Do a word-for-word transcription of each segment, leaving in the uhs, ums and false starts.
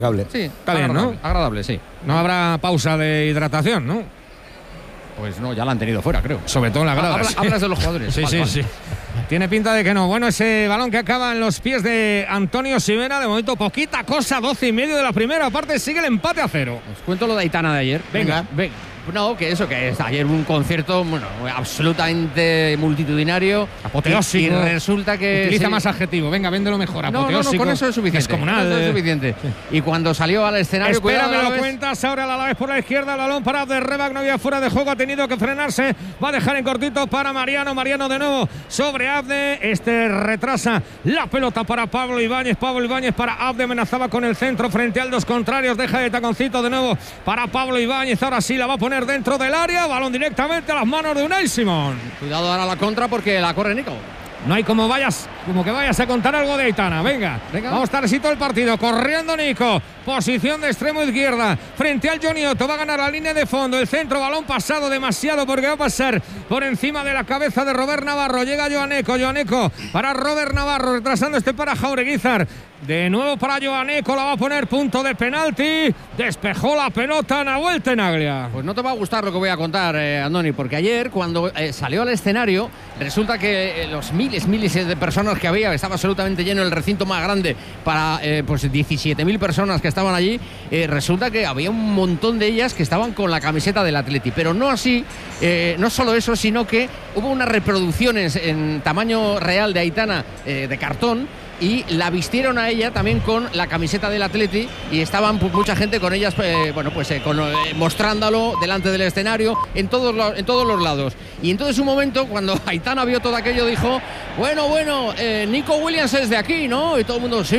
Agradable. Sí, está bien, agradable, ¿no? Agradable, sí. No habrá pausa de hidratación, ¿no? Pues no, ya la han tenido fuera, creo. Sobre todo en la grada. Habla, sí. Hablas de los jugadores. Sí, Vale, sí, vale. sí. Tiene pinta de que no. Bueno, ese balón que acaba en los pies de Antonio Sivera, de momento poquita cosa, doce y medio de la primera parte, sigue el empate a cero. Os cuento lo de Aitana de ayer. Venga. Venga. No, que eso, que es ayer un concierto, bueno, absolutamente multitudinario. Apoteósico. Y, y resulta que. Utiliza sí. más adjetivo. Venga, véndelo mejor. No, no, no, Apoteósico. con eso es suficiente. Descomunal. Con eso es eh. suficiente. Y cuando salió al escenario. Espera, cuidado, me lo Alavés. cuentas. Ahora la vez por la izquierda. El balón para de Rebac. No había fuera de juego. Ha tenido que frenarse. Va a dejar en cortito para Mariano. Mariano de nuevo sobre Abde. Este retrasa la pelota para Pablo Ibáñez. Pablo Ibáñez para Abde. Amenazaba con el centro frente al dos contrarios. Deja de taconcito de nuevo para Pablo Ibáñez. Ahora sí la va a poner dentro del área. Balón directamente a las manos de Unai Simón. Cuidado ahora la contra porque la corre Nico. No hay como vayas, como que vayas a contar algo de Aitana. Venga, Venga. vamos a estar así todo el partido. Corriendo Nico, posición de extremo izquierda, frente al Johnny Otto. Va a ganar la línea de fondo. El centro, balón pasado demasiado porque va a pasar por encima de la cabeza de Robert Navarro. Llega Joaneco, Joaneco para Robert Navarro, retrasando este para Jaureguizar. De nuevo para Joaneco, la va a poner punto de penalti. Despejó la pelota Nahuel Tenaglia. Pues no te va a gustar lo que voy a contar, eh, Andoni, porque ayer cuando eh, salió al escenario, resulta que eh, los miles, miles de personas que había, estaba absolutamente lleno el recinto más grande para eh, pues diecisiete mil personas que estaban allí, eh, resulta que había un montón de ellas que estaban con la camiseta del Atleti, pero no así, eh, no solo eso, sino que hubo unas reproducciones en tamaño real de Aitana eh, de cartón, y la vistieron a ella también con la camiseta del Atleti y estaban pues, mucha gente con ellas, eh, bueno, pues eh, con, eh, mostrándolo delante del escenario en todos, los, en todos los lados. Y entonces un momento, cuando Aitana vio todo aquello, dijo, bueno, bueno, eh, Nico Williams es de aquí, ¿no? Y todo el mundo, sí.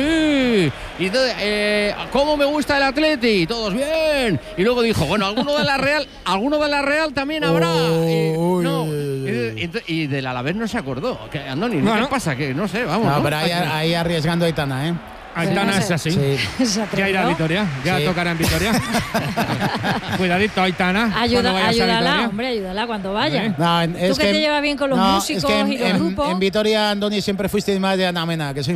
Y entonces, eh, ¿cómo me gusta el Atleti? Y todos, bien. Y luego dijo, bueno, alguno de la Real, alguno de la Real también habrá. Y, Uy, no, uy, y, y, y del Alavés no se acordó. ¿Qué, Andoni, ¿qué Bueno. pasa? Que no sé, vamos. No, ¿no? pero ahí, ahí arriesgando a Aitana, ¿eh? Aitana es así. Sí. Se Ya irá a atrevió. Vitoria, ya Sí. tocará en Vitoria. Cuidadito, Aitana. cuando Ayuda, vayas a ayúdala, Vitoria. hombre, ayúdala cuando vaya. ¿Eh? No, en- Tú es que te llevas bien con los no, músicos es que en, y los en- grupos. en Vitoria, Andoni, siempre fuiste más de Ana Mena, que sí.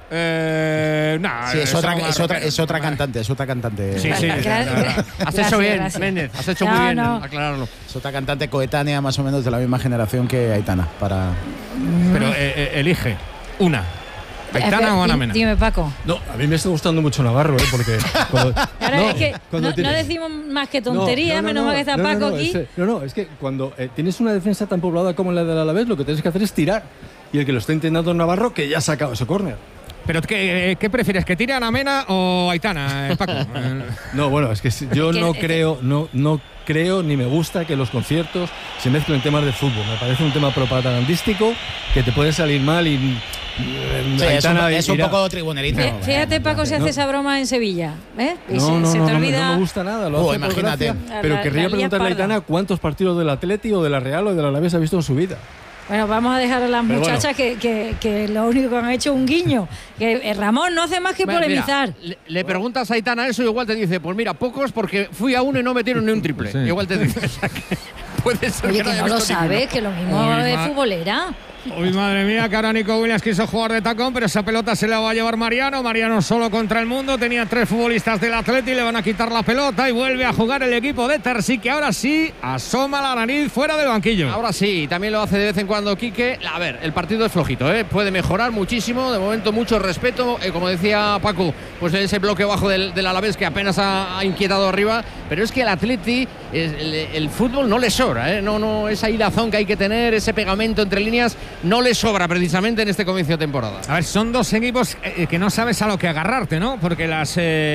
Eh, nah, Sí, es eso otra, no va es a otra, romper. es otra cantante, es otra cantante. Sí, sí, Gra- la verdad. Has Gracias, hecho bien, gracias. Méndez, has hecho No, muy bien no. en aclararlo. Es otra cantante coetánea, más o menos de la misma generación que Aitana. Para... Pero eh, eh, elige una. ¿Aitana o Ana Dime- Mena? Dime, Paco. No, a mí me está gustando mucho Navarro, ¿eh? Porque. Cuando, Ahora no, es que cuando no, tiene- no decimos más que No, tonterías, no, no, menos no, mal que está no, no, Paco no, aquí. es- no, no, es que cuando eh, tienes una defensa tan poblada como la del Alavés, lo que tienes que hacer es tirar. Y el que lo está intentando es Navarro, que ya ha sacado ese córner. ¿Pero qué, qué prefieres? ¿Que tire a Ana Mena o Aitana, eh, Paco? Eh, No, bueno, es que si- yo Es que- no es que- creo, no, no creo ni me gusta que los conciertos se mezclen temas de fútbol. Me parece un tema propagandístico que te puede salir mal y. eh, Sí, es un, Aitana es un irá. poco tribunerito. Fí- Fíjate, Paco, si hace esa broma en Sevilla. ¿eh? Y No, se, no, se no, te no, me- olvida. no me gusta nada. Lo Oh, hace por imagínate. gracia, pero La- querría la lía preguntarle a parda. Aitana cuántos partidos del Atleti o de la Real o del Alavés ha visto en su vida. Bueno, vamos a dejar a las Pero muchachas que, que, que lo único que han hecho es un guiño. Que eh, Ramón no hace más que Mira, polemizar. le, le preguntas a Aitana eso y igual te dice, pues mira, pocos porque fui a uno y no metieron ni un triple. Sí. Igual te dice, o sea, que puede ser Oye, que que haya no lo visto ninguno. sabes, que lo mismo Uy, es ma- futbolera. Uy, madre mía, que ahora Nico Williams quiso jugar de tacón, pero esa pelota se la va a llevar Mariano. Mariano solo contra el mundo. Tenía tres futbolistas del Atleti, le van a quitar la pelota y vuelve a jugar el equipo de Terzi, que ahora sí asoma la nariz fuera del banquillo. Ahora sí, también lo hace de vez en cuando Quique. A ver, el partido es flojito, ¿eh? Puede mejorar muchísimo. De momento, mucho respeto. Eh, como decía Paco, pues ese bloque bajo del, del Alavés que apenas ha, ha inquietado arriba. Pero es que el Atleti, es- el, el fútbol no le sobra, ¿eh? No, no, esa hilazón que hay que tener, ese pegamento entre líneas, no le sobra precisamente en este comienzo de temporada. A ver, son dos equipos eh, que no sabes a lo que agarrarte, ¿no? Porque las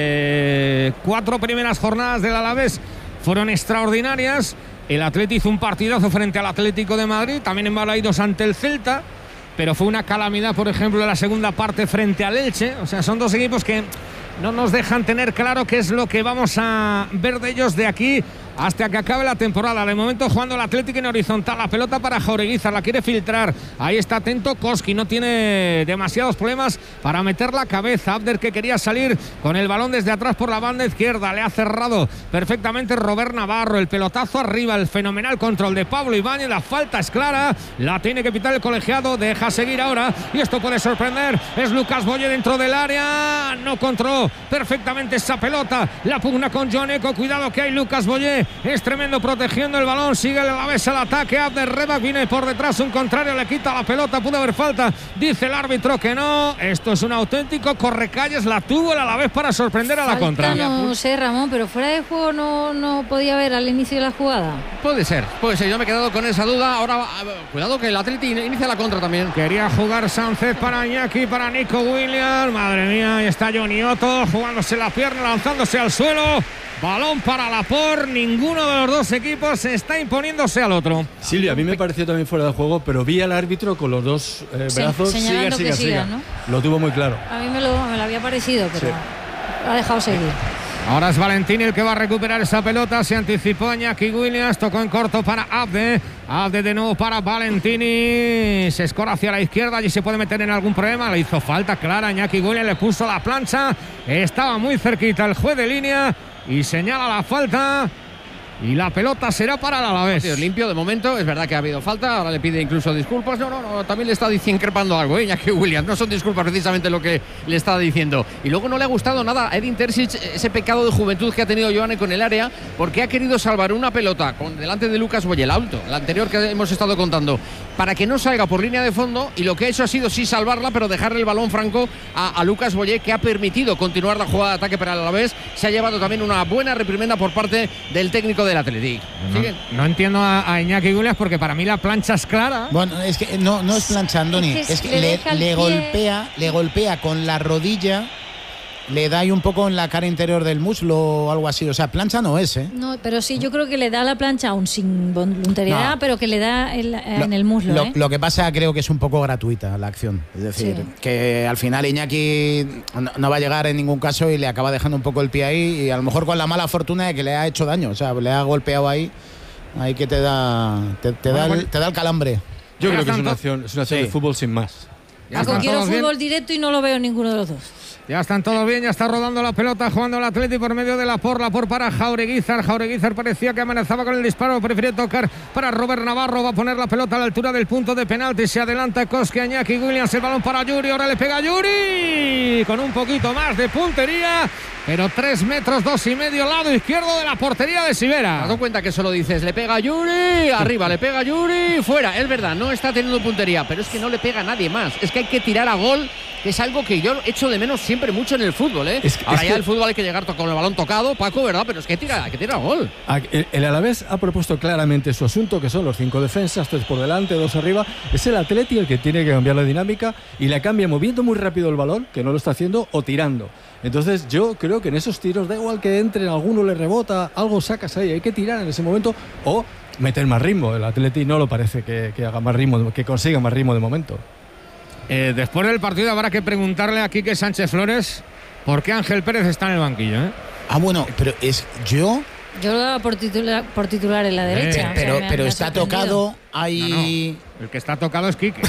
eh, cuatro primeras jornadas del Alavés fueron extraordinarias. El Atleti hizo un partidazo frente al Atlético de Madrid, también en Balaidos ante el Celta, pero fue una calamidad, por ejemplo, en la segunda parte frente al Elche. O sea, son dos equipos que no nos dejan tener claro qué es lo que vamos a ver de ellos de aquí hasta que acabe la temporada. De momento jugando el Atlético en horizontal, la pelota para Jaureguizar, la quiere filtrar, ahí está atento Koski, no tiene demasiados problemas para meter la cabeza. Abder, que quería salir con el balón desde atrás por la banda izquierda, le ha cerrado perfectamente Robert Navarro, el pelotazo arriba, el fenomenal control de Pablo Ibáñez, la falta es clara, la tiene que pitar el colegiado, deja seguir ahora y esto puede sorprender. Es Lucas Boye dentro del área, no controló perfectamente esa pelota, la pugna con Jon Eko, cuidado que hay Lucas Boye, es tremendo protegiendo el balón, sigue el Alavés al ataque. Abder Rebak viene por detrás, un contrario le quita la pelota, pudo haber falta, dice el árbitro que no. Esto es un auténtico correcalles, la tuvo el Alavés para sorprender a la falta, contra. No sé, Ramón, pero fuera de juego no, no podía ver al inicio de la jugada. Puede ser, puede ser, yo me he quedado con esa duda. Ahora, cuidado que el Atleti inicia la contra también. Quería jugar Sánchez para Iñaki, para Nico Williams, madre mía, ahí está Johnny Otto jugándose la pierna, lanzándose al suelo. Balón para Laporte, ninguno de los dos equipos está imponiéndose al otro. Silvia, a mí me pareció también fuera de juego, pero vi al árbitro con los dos eh, Sí, brazos, señalando siga, que siga, siga, siga. ¿no? Lo tuvo muy claro. A mí me lo, me lo había parecido, pero Sí. ha dejado seguir. Ahora es Valentini el que va a recuperar esa pelota. Se anticipó Iñaki Williams, tocó en corto para Abde. Abde de nuevo para Valentini. Se escora hacia la izquierda, allí se puede meter en algún problema. Le hizo falta clara, Iñaki Williams le puso la plancha. Estaba muy cerquita el juez de línea y señala la falta. Y la pelota será para el Alavés. Partido limpio de momento, es verdad que ha habido falta, ahora le pide incluso disculpas. No, no, no, también le está increpando algo, ¿eh? Iñaki Williams, no son disculpas precisamente lo que le está diciendo. Y luego no le ha gustado nada a Edin Terzic ese pecado de juventud que ha tenido Joane con el área, porque ha querido salvar una pelota con delante de Lucas Boye, el alto, la anterior que hemos estado contando, para que no salga por línea de fondo, y lo que ha hecho ha sido sí salvarla, pero dejarle el balón franco a, a Lucas Boye, que ha permitido continuar la jugada de ataque para el Alavés. Se ha llevado también una buena reprimenda por parte del técnico del Athletic. No, no entiendo a, a Iñaki Williams, porque para mí la plancha es clara. Bueno, es que no, no es plancha, Andoni, Es que es que le le, deja el le pie. golpea, le golpea con la rodilla, le da ahí un poco en la cara interior del muslo o algo así. O sea, plancha no es, ¿eh? No, pero sí, yo creo que le da la plancha aún sin voluntariedad, No. pero que le da el- Lo- en el muslo. Lo, ¿eh? lo que pasa, creo que es un poco gratuita la acción. Es decir, Sí. que al final Iñaki no, no va a llegar en ningún caso y le acaba dejando un poco el pie ahí, y a lo mejor con la mala fortuna de que le ha hecho daño. O sea, le ha golpeado ahí, ahí que te da, te, te da, Bueno, el, te da el calambre. Yo Ya creo que es están una to- acción, es una acción Sí. de fútbol sin más. Ya Paco, están quiero todos bien. fútbol directo y no lo veo en ninguno de los dos. Ya están todos bien, ya está rodando la pelota, jugando el Atleti por medio de Laporte, Laporte para Jaureguizar. Jaureguizar parecía que amenazaba con el disparo, prefirió tocar para Robert Navarro, va a poner la pelota a la altura del punto de penalti, se adelanta Koski, Iñaki Williams, el balón para Yuri, ahora le pega Yuri, con un poquito más de puntería, pero tres metros, dos y medio, lado izquierdo de la portería de ¿Te Sivera. has dado cuenta que solo dices, le pega Yuri, arriba, le pega Yuri, fuera? Es verdad, no está teniendo puntería, pero es que no le pega a nadie más. Es que hay que tirar a gol, que es algo que yo echo de menos siempre mucho en el fútbol, ¿eh? Es que- Ahora es ya que- el fútbol hay que llegar con el balón tocado, Paco, ¿verdad? Pero es que tira, hay que tirar a gol. El, el Alavés ha propuesto claramente su asunto, que son los cinco defensas, tres por delante, dos arriba. Es el Atleti el que tiene que cambiar la dinámica, y la cambia moviendo muy rápido el balón, que no lo está haciendo, o tirando. Entonces yo creo que en esos tiros, da igual que entren, alguno le rebota, algo sacas ahí, hay que tirar en ese momento o meter más ritmo. El Atleti no lo parece que, que haga más ritmo, que consiga más ritmo de momento. Eh, después del partido habrá que preguntarle a Quique Sánchez Flores por qué Ángel Pérez está en el banquillo, ¿eh? Ah, bueno, pero es yo, Yo lo daba por titular, por titular en la derecha. o sea, pero, me ha- pero me ha está sorprendido. tocado ahí. El que está tocado es Quique.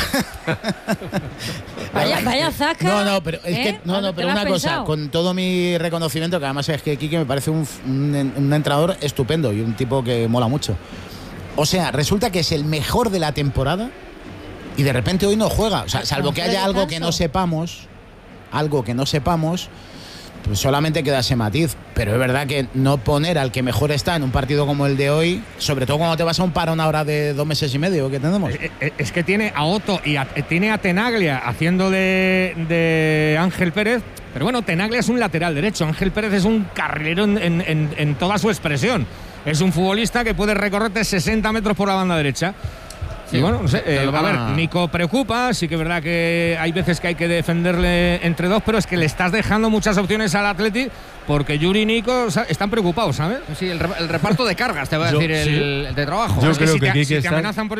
Vaya, vaya zaca. No, no, pero es ¿eh? que no, ¿Cuándo no, te pero lo has una cosa, pensado? con todo mi reconocimiento, que además es que Quique me parece un, un, un entrenador estupendo y un tipo que mola mucho. O sea, resulta que es el mejor de la temporada y de repente hoy no juega. O sea, salvo que haya algo que no sepamos, algo que no sepamos, pues solamente queda ese matiz. Pero es verdad que no poner al que mejor está en un partido como el de hoy, sobre todo cuando te vas a un parón ahora de dos meses y medio que tenemos. Eh, eh, Es que tiene a Otto y a- eh, tiene a Tenaglia haciendo de, de Ángel Pérez. Pero bueno, Tenaglia es un lateral derecho. Ángel Pérez es un carrilero en, en- en- en toda su expresión. Es un futbolista que puede recorrerte sesenta metros por la banda derecha. Sí, y bueno, no sé, te eh, lo a van ver, a- Nico preocupa, sí que es verdad que hay veces que hay que defenderle entre dos, pero es que le estás dejando muchas opciones al Atleti porque Yuri y Nico, o sea, están preocupados, ¿sabes? Sí, el, re- el reparto de cargas, te voy a Yo- decir, el, sí. el de trabajo. Yo Es que creo si que te, Quique si te está- amenazan por...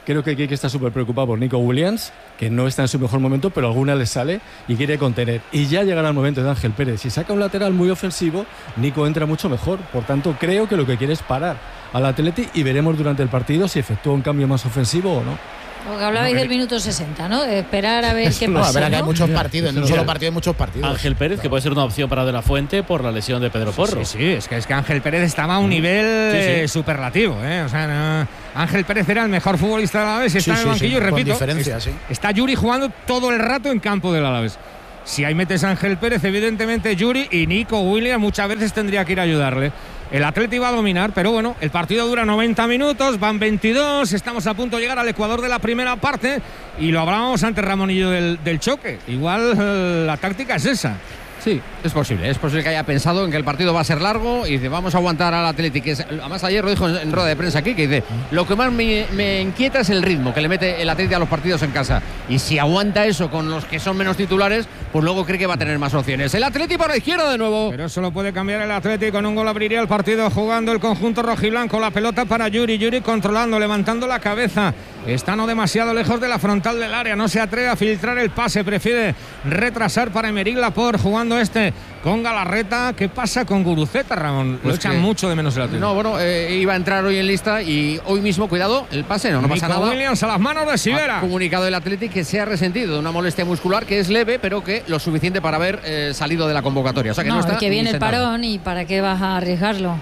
Creo que Quique está súper preocupado por Nico Williams, que no está en su mejor momento, pero alguna le sale y quiere contener. Y ya llegará el momento de Ángel Pérez. Si saca un lateral muy ofensivo, Nico entra mucho mejor. Por tanto, creo que lo que quiere es parar al Atleti y veremos durante el partido si efectúa un cambio más ofensivo o no. Porque hablabais No, del minuto sesenta, ¿no? De esperar a ver qué No, pasa, a ver, que ¿no? hay muchos partidos, en un Sí. solo partido hay muchos partidos. Ángel Pérez, que puede ser una opción para De la Fuente por la lesión de Pedro Porro. Sí, sí, es que, es que Ángel Pérez estaba a un nivel Sí, sí. eh, superlativo. ¿eh? O sea, no, Ángel Pérez era el mejor futbolista del Alavés y está Sí, en el sí, banquillo. sí, Y con repito, diferencia, es- sí. está Yuri jugando todo el rato en campo del Alavés. Si ahí metes a Ángel Pérez, evidentemente Yuri y Nico Williams muchas veces tendría que ir a ayudarle. El Atleti va a dominar, pero bueno, el partido dura noventa minutos, van veintidós, estamos a punto de llegar al ecuador de la primera parte y lo hablábamos antes, Ramonillo, del, del choque. Igual eh, la táctica es esa. Sí, es posible. Es posible que haya pensado en que el partido va a ser largo y dice, vamos a aguantar al Atlético. Además, ayer lo dijo en, en rueda de prensa aquí, que dice, lo que más me, me inquieta es el ritmo que le mete el Atlético a los partidos en casa. Y si aguanta eso con los que son menos titulares, pues luego cree que va a tener más opciones. El Atlético por la izquierda de nuevo. Pero eso lo puede cambiar el Atlético. Con un gol abriría el partido jugando el conjunto rojiblanco. La pelota para Yuri. Yuri controlando, levantando la cabeza. Está no demasiado lejos de la frontal del área. No se atreve a filtrar el pase. Prefiere retrasar para Emerick Laporte jugando este con Galarreta. ¿Qué pasa con Guruceta, Ramón? Lo Pues echan que- mucho de menos el Atlético. No, bueno, eh, iba a entrar hoy en lista y hoy mismo, cuidado, el pase, no, no pasa Nico nada. Williams a las manos de Sivera. Ha comunicado el Athletic que se ha resentido de una molestia muscular que es leve, pero que lo suficiente para haber eh, salido de la convocatoria. O sea que no, No, está es que viene ni el sentado. parón y ¿para qué vas a arriesgarlo?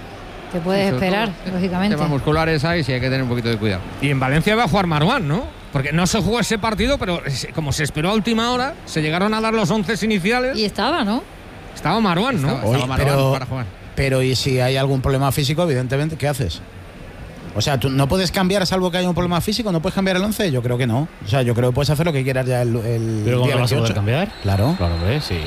Te puedes Sobre esperar, todo, lógicamente. Temas musculares hay, sí hay que tener un poquito de cuidado. Y en Valencia va a jugar Marouane, ¿no? Porque no se jugó ese partido, pero se- como se esperó a última hora, se llegaron a dar los once iniciales. Y estaba, ¿no? Estaba Marouane, ¿no? Estaba- Oye, estaba Marouane pero, para jugar. pero ¿y si hay algún problema físico, evidentemente, qué haces? O sea, ¿tú no puedes cambiar salvo que haya un problema físico? ¿No puedes cambiar el once? Yo creo que no. O sea, yo creo que puedes hacer lo que quieras ya el, el ¿Pero cómo día lo vas a poder veintiocho. cambiar? Claro. Claro, hombre, sí.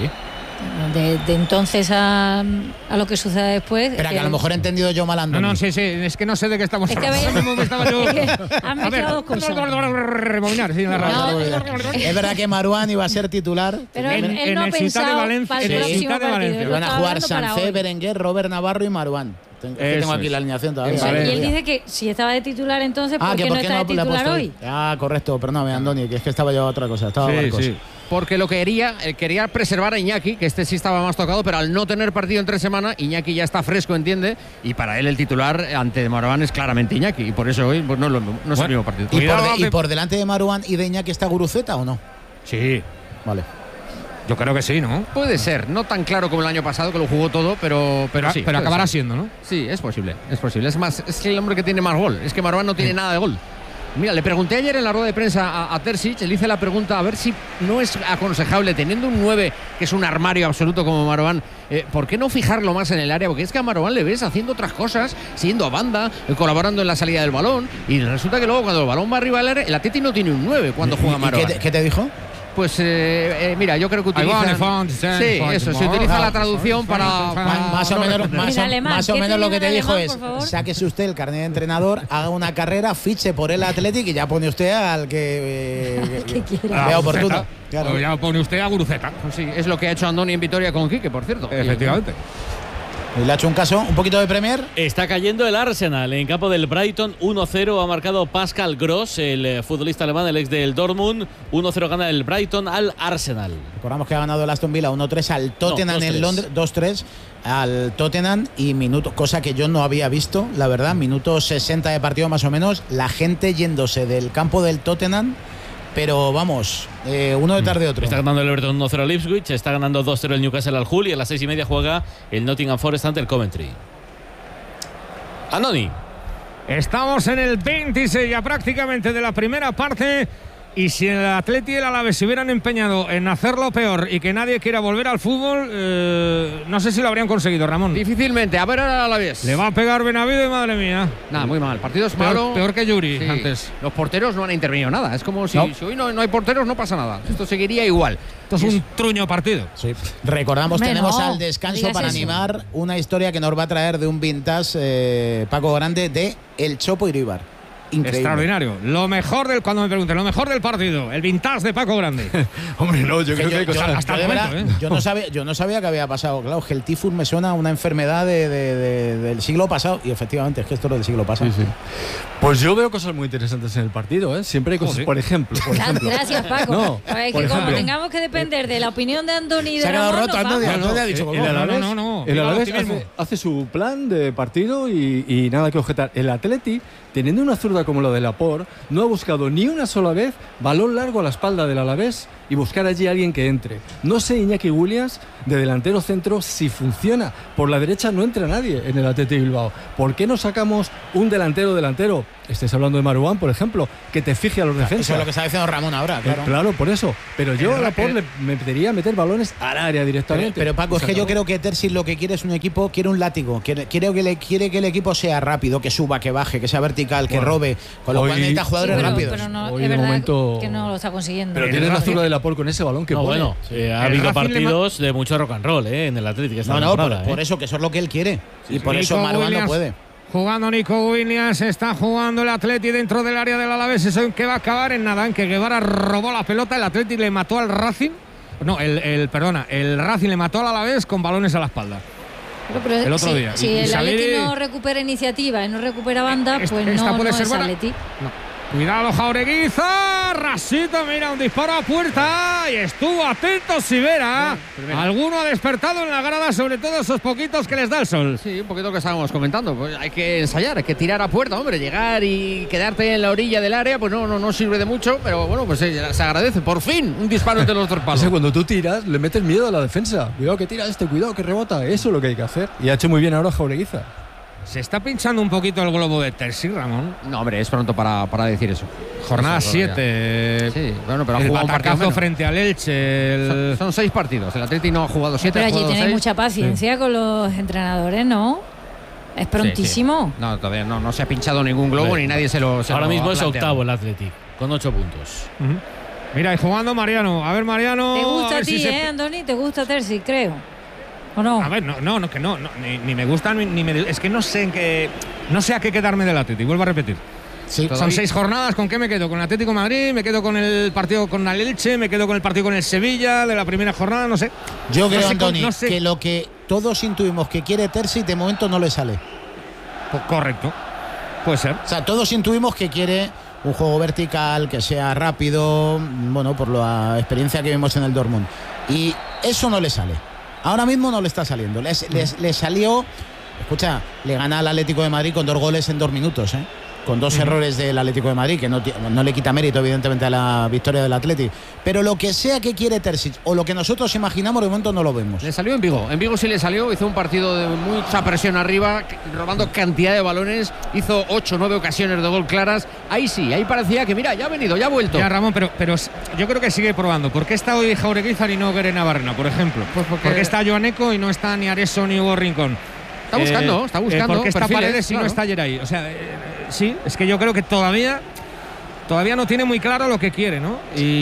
De, de entonces a, a lo que suceda después. Espera, que que- a lo mejor he entendido yo mal, No, Andoni. no, sí, sí, es que no sé de qué estamos Es que hablando. veía- Ahora mismo estaba yo- Es que han A ver, mezclado dos cosas. rebobinar, sí, en la radio. No, Es verdad que Marouane iba a ser titular. Pero En- él, él en no ha el Ciutat de pensado Valencia- para el en el próximo Ciutat de partido. Valencia. él lo Van a estaba jugar hablando para Sancé, hoy. Berenguer, Robert Navarro y Marouane. Tengo, es que Eso tengo aquí es. la alineación todavía. En O sea, y él Valencia. dice que si estaba de titular entonces, ¿por Ah, qué que no por qué está de no le he titular puesto hoy? Ah, correcto, perdóname, Andoni, que es que estaba yo a otra cosa. Estaba a Sí, barcos. sí. Porque lo que quería, eh, quería preservar a Iñaki, que este sí estaba más tocado, pero al no tener partido en tres semanas, Iñaki ya está fresco, entiende, y para él el titular ante Marouane es claramente Iñaki, y por eso hoy pues, no, es lo- no es el Bueno, mismo partido. ¿Y por, Cuidado, de- y que- por delante de Marouane y de Iñaki está Guruceta o no? Sí, Vale. yo creo que sí, ¿no? Puede ser, no tan claro como el año pasado, que lo jugó todo, pero, pero Pero, sí. pero puede acabará ser. siendo, ¿no? Sí, es posible, es posible. Es más, es el hombre que tiene más gol. Es que Marouane no tiene nada de gol. Mira, le pregunté ayer en la rueda de prensa a, a Terzic, le hice la pregunta a ver si no es aconsejable, teniendo un nueve que es un armario absoluto como Marouane, eh, ¿por qué no fijarlo más en el área? Porque es que a Marouane le ves haciendo otras cosas, siguiendo a banda, eh, colaborando en la salida del balón, y resulta que luego cuando el balón va arriba del área, el Atleti no tiene un nueve cuando juega ¿Y qué Marouane. te, qué te dijo? Pues eh, eh, mira, yo creo que I want utiliza. a font, Sí, font, eso, se font, utiliza la font, traducción font, para. font, para- font. Más o no menos, responder. más En o, alemán, más o ¿qué te menos lo que digo te en dijo alemán, es, por favor? sáquese usted el carnet de entrenador, haga una carrera, fiche por el Athletic y ya pone usted al que, eh, Que quiera. vea A oportuno. Guruceta. Claro. Pues ya pone usted a Guruceta. Pues sí, es lo que ha hecho Andoni en Vitoria con Quique, por cierto. Efectivamente. Y le ha hecho un caso, un poquito de Premier. Está cayendo el Arsenal en campo del Brighton. uno cero ha marcado Pascal Gross, el eh, futbolista alemán, el ex del Dortmund. uno cero gana el Brighton al Arsenal. Recordamos que ha ganado el Aston Villa uno tres al Tottenham dos tres. en Londres, dos tres al Tottenham y minuto, cosa que yo no había visto, la verdad, minuto sesenta de partido más o menos, la gente yéndose del campo del Tottenham, pero vamos, eh, uno detrás de otro. Está ganando el Everton uno cero al Ipswich, está ganando dos cero el Newcastle al Hull y a las seis y media juega el Nottingham Forest ante el Coventry. Andoni. Estamos en el veintiséis ya prácticamente de la primera parte. Y si el Atleti y el Alavés se hubieran empeñado en hacerlo peor y que nadie quiera volver al fútbol, eh, no sé si lo habrían conseguido, Ramón. Difícilmente, a ver ahora a la vez. Le va a pegar Benavides, madre mía. Nada, muy mal. El partido es Peor, malo. peor que Yuri Sí. antes. Los porteros no han intervenido nada. Es como si, No. si hoy no, no hay porteros, no pasa nada. Esto seguiría igual. Esto es un truño partido. Sí. Recordamos, Hombre, tenemos no, al descanso digas para eso. animar una historia que nos va a traer de un vintage, eh, Paco Grande, de El Chopo Iribar. increíble. Extraordinario. Lo mejor del, cuando me pregunten, lo mejor del partido, el vintage de Paco Grande. Hombre, no, yo creo que hay yo, cosas. yo, hasta yo el de momento, verdad, ¿eh? yo no sabía, yo no sabía que había pasado. Claro, que el tifus me suena a una enfermedad de, de, de, del siglo pasado. Y efectivamente, es que esto es del siglo pasado. Sí, sí. Pues yo veo cosas muy interesantes en el partido, ¿eh? Siempre hay cosas, Joder. por ejemplo. Por ejemplo. Gracias, Paco. No, A ver, por que como ejemplo. tengamos que depender de la opinión de Antoni y de Se ha quedado Ramón, roto, nos Antoni. vamos. Antoni ha dicho, el ¿cómo? Alavés, No, no, no, el viva el Alavés optimismo. hace, hace su plan de partido y, y nada que objetar. El Atleti, teniendo una zurda como la de Laporte, no ha buscado ni una sola vez balón largo a la espalda del Alavés y buscar allí a alguien que entre. No sé, Iñaki Williams, de delantero centro, si funciona. Por la derecha no entra nadie en el Atleti Bilbao. ¿Por qué no sacamos un delantero delantero? Estés hablando de Marouane, por ejemplo, que te fije a los defensas. Eso es lo que está diciendo Ramón ahora, claro. Eh, claro, por eso. Pero yo El- a Laporte el- le metería a meter balones al área Pero, directamente. pero, Paco, Y es se que yo acabó. creo que Terzi lo que quiere es un equipo, quiere un látigo, quiere, quiere, que, le, quiere que el equipo sea rápido, que suba, que baje, que sea vertical, que Bueno, robe, con lo hoy- cual necesita Sí, jugadores pero, rápidos. pero no, Hoy es de verdad momento- que no lo está consiguiendo. Pero El tienes la Racing- zurda de Laporte con ese balón que No, pone. bueno, eh, ha El habido Racing le ma- partidos de mucho rock and roll eh, en el Atlético. esta No, no, por, temporada, por eh. eso, que eso es lo que él quiere. y por Nico eso Marouane no Williams, puede. Jugando Nico Williams, está jugando el Atleti dentro del área del Alavés. Eso en que va a acabar en nada, en que Guevara robó la pelota, el Atleti le mató al Racing. No, el, el perdona, el Racing le mató al Alavés con balones a la espalda. Pero, pero el otro si, día. Si Y- y el salir- Atleti no recupera iniciativa y no recupera banda, Esta- pues esta no, puede no ser es buena. Atleti. Cuidado, Jaureguiza. Rasito, mira, un disparo a puerta. Y estuvo atento Sivera. Alguno ha despertado en la grada, sobre todo esos poquitos que les da el sol. Sí, un poquito lo que estábamos comentando. Pues hay que ensayar, hay que tirar a puerta, hombre. Llegar y quedarte en la orilla del área, pues no, no, no sirve de mucho. Pero bueno, pues eh, se agradece. Por fin, un disparo entre los dos palos. O sea, cuando tú tiras, le metes miedo a la defensa. Cuidado que tira este, cuidado que rebota. Eso es lo que hay que hacer. Y ha hecho muy bien ahora Jaureguiza. Se está pinchando un poquito el globo de Terzi, Ramón. No, hombre, es pronto para, para decir eso. Jornada Eso es verdad, siete. Sí, bueno, pero ha el jugado un partido batacazo menos. frente al Elche. el- Son, son seis partidos. El Atleti no ha jugado siete, Pero ha allí jugado tenéis seis. mucha paciencia con los entrenadores, ¿no? Es Sí, prontísimo. sí. No, todavía no, no se ha pinchado ningún globo Hombre, ni nadie se lo se Ahora lo mismo ha es planteado. octavo el Atleti, con ocho puntos. Ujú. Mira, y jugando Mariano. A ver, Mariano. ¿Te gusta a, ver ti, si se- eh, Andoni? ¿Te gusta Terzi, creo? ¿O no? A ver, no, no, no que no, no, ni, ni me gusta ni, ni me, es que no sé en qué, no sé a qué quedarme del Atleti. Vuelvo a repetir. Sí, Son seis jornadas, ¿con qué me quedo? Con el Atlético de Madrid, me quedo con el partido con el Elche, me quedo con el partido con el Sevilla de la primera jornada, no sé. Yo creo, No sé Antoni, cómo- no sé. que lo que todos intuimos que quiere Terzi, de momento no le sale. Pues correcto. Puede ser. O sea, todos intuimos que quiere un juego vertical, que sea rápido, bueno, por la experiencia que vimos en el Dortmund. Y eso no le sale. Ahora mismo no le está saliendo. Le, le- le salió, escucha, le gana al Atlético de Madrid con dos goles en dos minutos, ¿eh? Con dos errores del Atlético de Madrid, que no, ti- no le quita mérito, evidentemente, a la victoria del Atleti. Pero lo que sea que quiere Terzic, o lo que nosotros imaginamos, de momento no lo vemos. Le salió en Vigo. En Vigo sí le salió. Hizo un partido de mucha presión arriba, que- robando cantidad de balones. Hizo ocho o nueve ocasiones de gol claras. Ahí sí, ahí parecía que, mira, ya ha venido, ya ha vuelto. Ya, Ramón, pero, pero s- yo creo que sigue probando. ¿Por qué está hoy Jaureguizar y no Guere Navarrena, por ejemplo? Pues porque- ¿Por qué está Joaneco y no está ni Areso ni Hugo Rincón? Está buscando, está buscando ¿Por qué está perfiles, Paredes y claro. no está Geray? O sea, eh, sí, es que yo creo que todavía todavía no tiene muy claro lo que quiere, ¿no?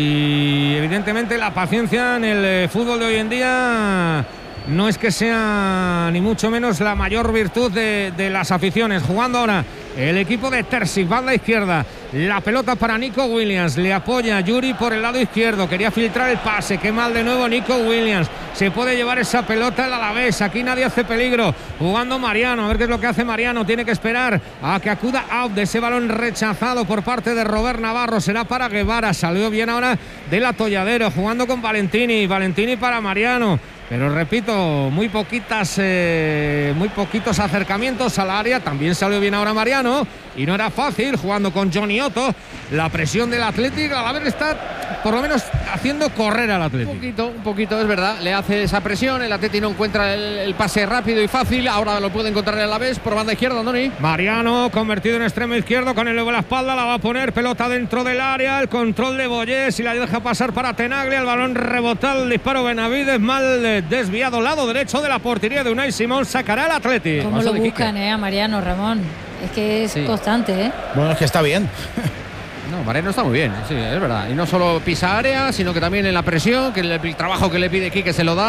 Y evidentemente la paciencia en el eh, fútbol de hoy en día no es que sea ni mucho menos la mayor virtud de, de las aficiones. Jugando ahora el equipo de Terzic, banda izquierda, la pelota para Nico Williams, le apoya Yuri por el lado izquierdo, quería filtrar el pase, qué mal de nuevo Nico Williams, se puede llevar esa pelota el Alavés, aquí nadie hace peligro, jugando Mariano, a ver qué es lo que hace Mariano, tiene que esperar a que acuda out de ese balón rechazado por parte de Robert Navarro, será para Guevara, salió bien ahora del atolladero, jugando con Valentini, Valentini para Mariano. Pero repito, muy poquitas, eh, muy poquitos acercamientos al área. También salió bien ahora Mariano y no era fácil jugando con Johnny Otto. La presión del Atlético a la vez está por lo menos haciendo correr al Un Atlético. poquito, un poquito, es verdad. Le hace esa presión. El Atleti no encuentra el, el pase rápido y fácil. Ahora lo puede encontrar a la vez por banda izquierda, Andoni. Mariano convertido en extremo izquierdo con el luego la espalda, la va a poner pelota dentro del área, el control de Boyés y la deja pasar para Tenaglia, el balón rebotado, el disparo Benavides mal eh, desviado, lado derecho de la portería de Unai Simón, sacará el Atleti. ¿Cómo paso lo de Quique. buscan, eh, a Mariano, Ramón? Es que es Sí. constante, ¿eh? Bueno, es que está bien. No, Mariano está muy bien, sí, es verdad. Y no solo pisa área, sino que también en la presión, que el, el trabajo que le pide Quique se lo da.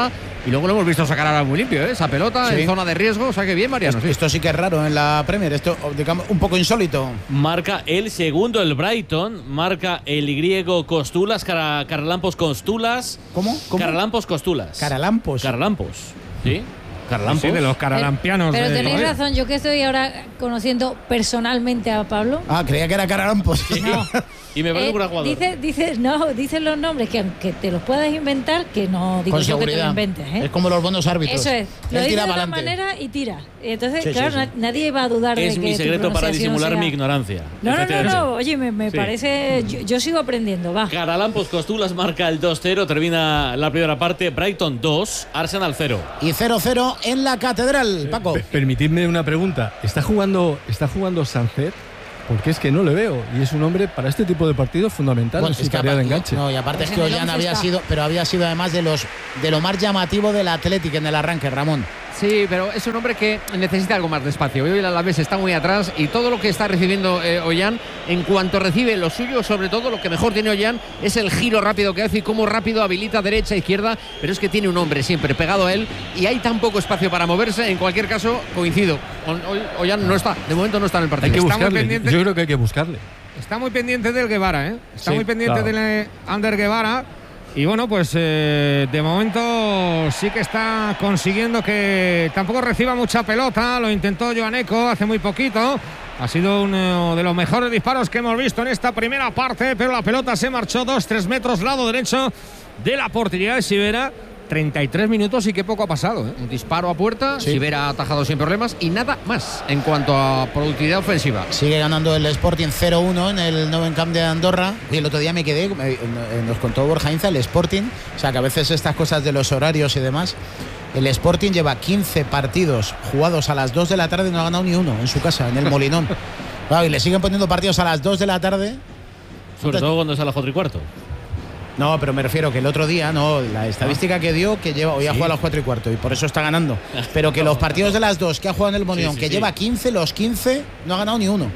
y luego lo hemos visto sacar ahora muy limpio, ¿eh? Esa pelota Sí. en zona de riesgo, o sea que bien, Mariano. Esto, Sí. esto sí que es raro en la Premier, esto digamos un poco insólito. Marca el segundo el Brighton, marca el griego Costulas, Cara- Caralampos Costulas. ¿Cómo? ¿Cómo? Caralampos Costulas. Caralampos. Caralampos. ¿Sí? Caralampos. Sí, de los caralampianos. Pero de- tenéis Oye, razón, yo que estoy ahora conociendo personalmente a Pablo. Ah, creía que era Caralampos. No. Y me parece Eh, un gran jugador. dice, dice, no, dicen los nombres que aunque te los puedas inventar, que no digo Con yo que te seguridad. lo inventes. ¿eh? Es como los buenos árbitros. Eso es. Lo Él dice tira de para una adelante. manera y tira. Entonces, Sí, sí, claro, sí. na- nadie va a dudar de Es que mi tu secreto para pronunciación disimular sea- mi ignorancia. No, no, no, Efectivamente. no. Oye, me, me Sí. parece. Yo, yo sigo aprendiendo, va. Caralampos Costulas marca el dos cero, termina la primera parte. Brighton dos, Arsenal cero. Y cero cero en la catedral, Paco. Pe- Permitidme una pregunta. ¿Está jugando, está jugando Sancet? Porque es que no le veo. Y es un hombre para este tipo de partidos fundamental Bueno, en su es que tarea de aparte- enganche. No, y aparte es Pues que en el Ollán once había está. sido, pero había sido además de los de lo más llamativo del Athletic en el arranque, Ramón. Sí, pero es un hombre que necesita algo más de espacio. Hoy el Alavés está muy atrás y todo lo que está recibiendo eh, Ollán, en cuanto recibe lo suyo, sobre todo lo que mejor tiene Ollán es el giro rápido que hace y cómo rápido habilita derecha, izquierda, pero es que tiene un hombre siempre pegado a él y hay tan poco espacio para moverse. En cualquier caso, coincido. Con- hoy Ollán no está, de momento no está en el partido. Hay que Está muy buscarle. pendiente. Yo creo que hay que buscarle. Está muy pendiente del Guevara, ¿eh? Está Sí, muy pendiente claro. del eh, Ander Guevara. Y bueno, pues eh, de momento sí que está consiguiendo que tampoco reciba mucha pelota. Lo intentó Joaneco hace muy poquito. Ha sido uno de los mejores disparos que hemos visto en esta primera parte, pero la pelota se marchó dos tres metros lado derecho de la portería de Sivera. treinta y tres minutos y qué poco ha pasado, ¿eh? Un disparo a puerta, Sí. Sivera ha atajado sin problemas y nada más en cuanto a productividad ofensiva. Sigue ganando el Sporting cero uno en el Nou Camp de Andorra. Y el otro día me quedé, me- eh, nos contó Borja Inza, el Sporting, o sea que a veces estas cosas de los horarios y demás, el Sporting lleva quince partidos jugados a las dos de la tarde y no ha ganado ni uno en su casa, en el Molinón. Claro, y le siguen poniendo partidos a las dos de la tarde. Sobre todo cuando es a las cuatro y cuarto. No, pero me refiero que el otro día, no, la estadística que dio, que lleva, hoy ha jugado a las cuatro y cuarto y por eso está ganando. Pero que los partidos de las dos que ha jugado en el Molinón, Sí, sí, que sí. lleva quince, los quince no ha ganado ni uno.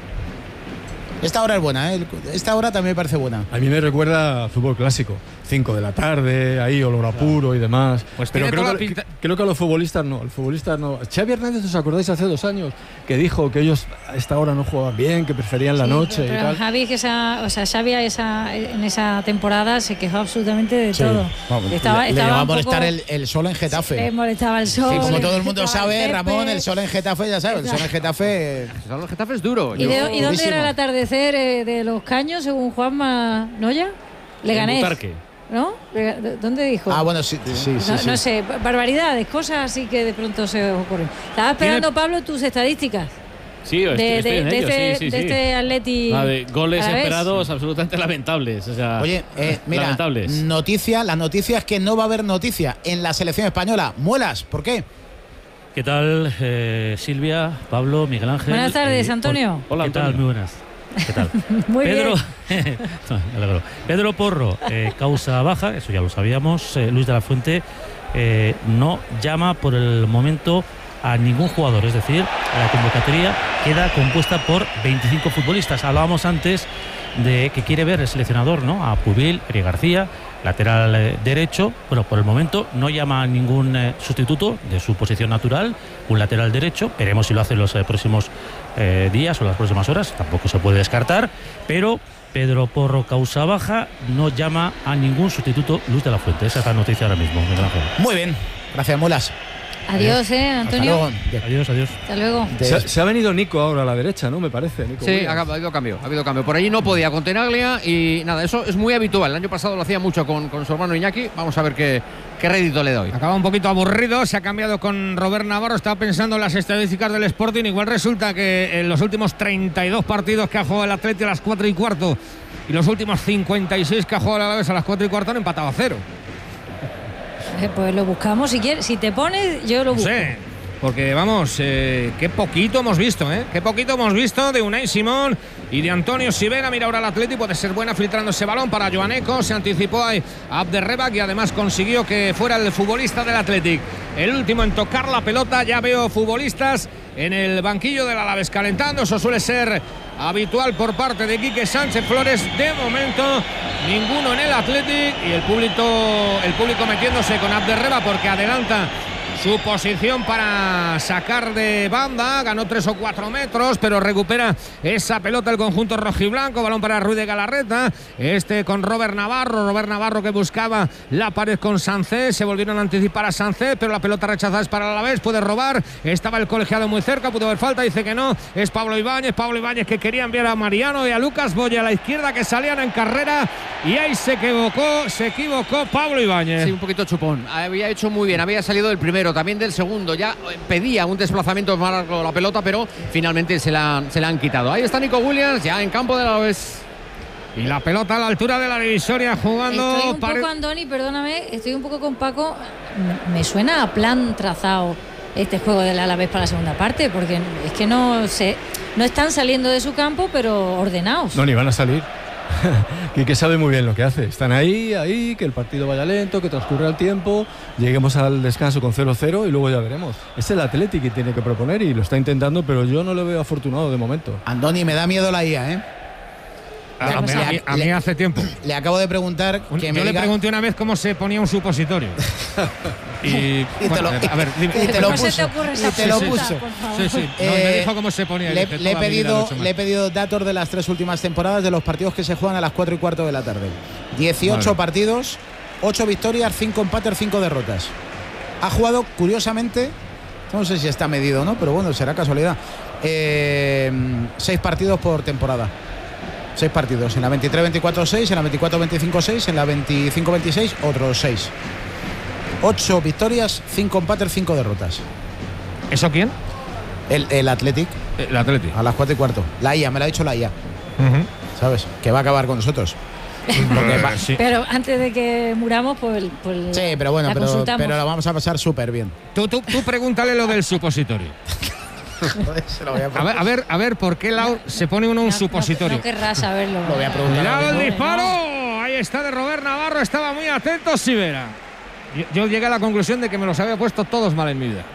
Esta hora es buena, ¿eh? Esta hora también me parece buena. A mí me recuerda a fútbol clásico. cinco de la tarde, ahí olor a puro y demás. Pues Pero tiene creo toda que, la pinta- creo que a los futbolistas no. Los futbolistas no. Xavi Hernández, ¿os acordáis hace dos años? Que dijo que ellos a esta hora no jugaban bien, que preferían la Sí, noche pero y tal. Javi, que esa, o sea, Xavi esa, en esa temporada se quejó absolutamente de todo. Vamos, Estaba- le, le estaba llegó a un poco- molestar el, el sol en Getafe. Le molestaba el sol. Sí, como le todo el mundo molestaba sabe, césped. Ramón, el sol en Getafe, ya sabes, el sol en Getafe. El Getafe es duro. ¿Y, Yo- de- y dónde Durísimo. era el atardecer eh, de los caños, según Juanma Noya? Le En gané. Butarque. ¿No? Le- ¿Dónde dijo? Ah, bueno, sí, sí, sí. no, sí. no sé, barbaridades, cosas así que de pronto se ocurren. Estaba esperando, Pablo, tus estadísticas Sí, de, estoy, de- estoy en de ello, este, sí, sí, de sí. este Atleti. Ah, de goles Alavés. esperados absolutamente lamentables. O sea, Oye, eh, mira, lamentables. noticia, la noticia es que no va a haber noticia en la selección española. Muelas, ¿por qué? ¿Qué tal, eh, Silvia, Pablo, Miguel Ángel? Buenas tardes, Eh, Antonio. Hola, ¿Qué tal? Antonio. Muy buenas. ¿Qué tal? Muy Pedro, bien. Me alegro. Pedro Porro, eh, causa baja, eso ya lo sabíamos. Eh, Luis de la Fuente eh, no llama por el momento a ningún jugador, es decir, la convocatoria queda compuesta por veinticinco futbolistas. Hablábamos antes de que quiere ver el seleccionador, ¿no? A Pubil, Eri García, lateral eh, derecho. Bueno, por el momento no llama a ningún eh, sustituto de su posición natural, un lateral derecho. Veremos si lo hace en los eh, próximos eh, días o las próximas horas, tampoco se puede descartar, pero Pedro Porro causa baja, no llama a ningún sustituto Luis de la Fuente. Esa es la noticia ahora mismo, Miguel Ángel. Muy bien, gracias, Muelas. Adiós, eh, Hasta Antonio. luego. Adiós, adiós. Hasta luego. De- Se, ha- se ha venido Nico ahora a la derecha, ¿no? Me parece. Nico Sí, Williams. ha, ha habido cambio, ha habido cambio. Por ahí no podía con Tenaglia y nada, eso es muy habitual. El año pasado lo hacía mucho con, con su hermano Iñaki. Vamos a ver qué, qué rédito le doy. Acaba un poquito aburrido, se ha cambiado con Robert Navarro, estaba pensando en las estadísticas del Sporting, igual resulta que en los últimos treinta y dos partidos que ha jugado el Atleti a las cuatro y cuarto y los últimos cincuenta y seis que ha jugado el Alavés a las cuatro y cuarto han empatado a cero. Eh, Pues lo buscamos si quieres. Si te pones, yo lo No busco. sé, Porque vamos, eh, qué poquito hemos visto, ¿eh? Qué poquito hemos visto de Unai Simón y de Antonio Sivera. Mira ahora el Atleti, puede ser buena filtrando ese balón para Joaneco. Se anticipó a Abderrebak y además consiguió que fuera el futbolista del Athletic el último en tocar la pelota. Ya veo futbolistas en el banquillo del Alavés calentando. Eso suele ser habitual por parte de Quique Sánchez Flores. De momento, ninguno en el Athletic y el público, el público metiéndose con Abderrebak porque adelanta su posición para sacar de banda. Ganó tres o cuatro metros, pero recupera esa pelota el conjunto rojiblanco. Balón para Ruiz de Galarreta. Este con Robert Navarro. Robert Navarro que buscaba la pared con Sánchez. Se volvieron a anticipar a Sánchez, pero la pelota rechazada es para el Alavés. Puede robar. Estaba el colegiado muy cerca. Pudo haber falta. Dice que no. Es Pablo Ibáñez. Pablo Ibáñez que quería enviar a Mariano y a Lucas Boya a la izquierda, que salían en carrera. Y ahí se equivocó. Se equivocó Pablo Ibáñez. Sí, un poquito chupón. Había hecho muy bien. Había salido del primero, también del segundo. Ya pedía un desplazamiento más largo la pelota, pero finalmente se la, se la han quitado. Ahí está Nico Williams, ya en campo de la Alavés. Y la pelota a la altura de la divisoria jugando. Estoy un para... poco, Andoni, perdóname, estoy un poco con Paco. Me suena a plan trazado este juego del Alavés para la segunda parte, porque es que no sé, no están saliendo de su campo, pero ordenados. No, ni van a salir. Quique sabe muy bien lo que hace. Están ahí, ahí, que el partido vaya lento, que transcurra el tiempo, lleguemos al descanso con cero cero y luego ya veremos. Es el Athletic que tiene que proponer y lo está intentando, pero yo no lo veo afortunado de momento. Andoni, me da miedo la I A, ¿eh? A, a, mí, a, mí, a mí hace tiempo. Le acabo de preguntar. Un, que yo me le diga... pregunté una vez cómo se ponía un supositorio. y, y bueno, te lo, a ver, dime. y te lo ¿Cómo puso. se te ocurre esa y te lo pregunta, puso. por favor? Sí, sí. No, Eh, me dijo cómo se ponía. Le, Dije, le he toda mi vida lo pedido, he hecho mal. le he pedido datos de las tres últimas temporadas de los partidos que se juegan a las cuatro y cuarto de la tarde. dieciocho Vale. partidos, ocho victorias, cinco empates, cinco derrotas. Ha jugado, curiosamente, no sé si está medido o no, pero bueno, será casualidad. Eh, seis partidos por temporada. Seis partidos. En la veintitrés veinticuatro seis, en la veinticuatro veinticinco seis, en la veinticinco veintiséis otros seis. Ocho victorias, cinco empates, cinco derrotas. ¿Eso quién? El, el Athletic. El Athletic. A las cuatro y cuarto. La I A, me la ha dicho la I A. Uh-huh. ¿Sabes? Que va a acabar con nosotros. Porque va, sí. Pero antes de que muramos, pues, pues Sí, pero bueno, la pero, consultamos. pero la vamos a pasar súper bien. Tú, tú, tú pregúntale lo del supositorio. Se lo voy a A ver, a ver, a ver por qué lado se pone uno un No- supositorio. No, no querrás saberlo. Lo voy a preguntar. Cuidado el No, disparo. Ahí está de Robert Navarro. Estaba muy atento Sivera. Yo, yo llegué a la conclusión de que me los había puesto todos mal en mi vida.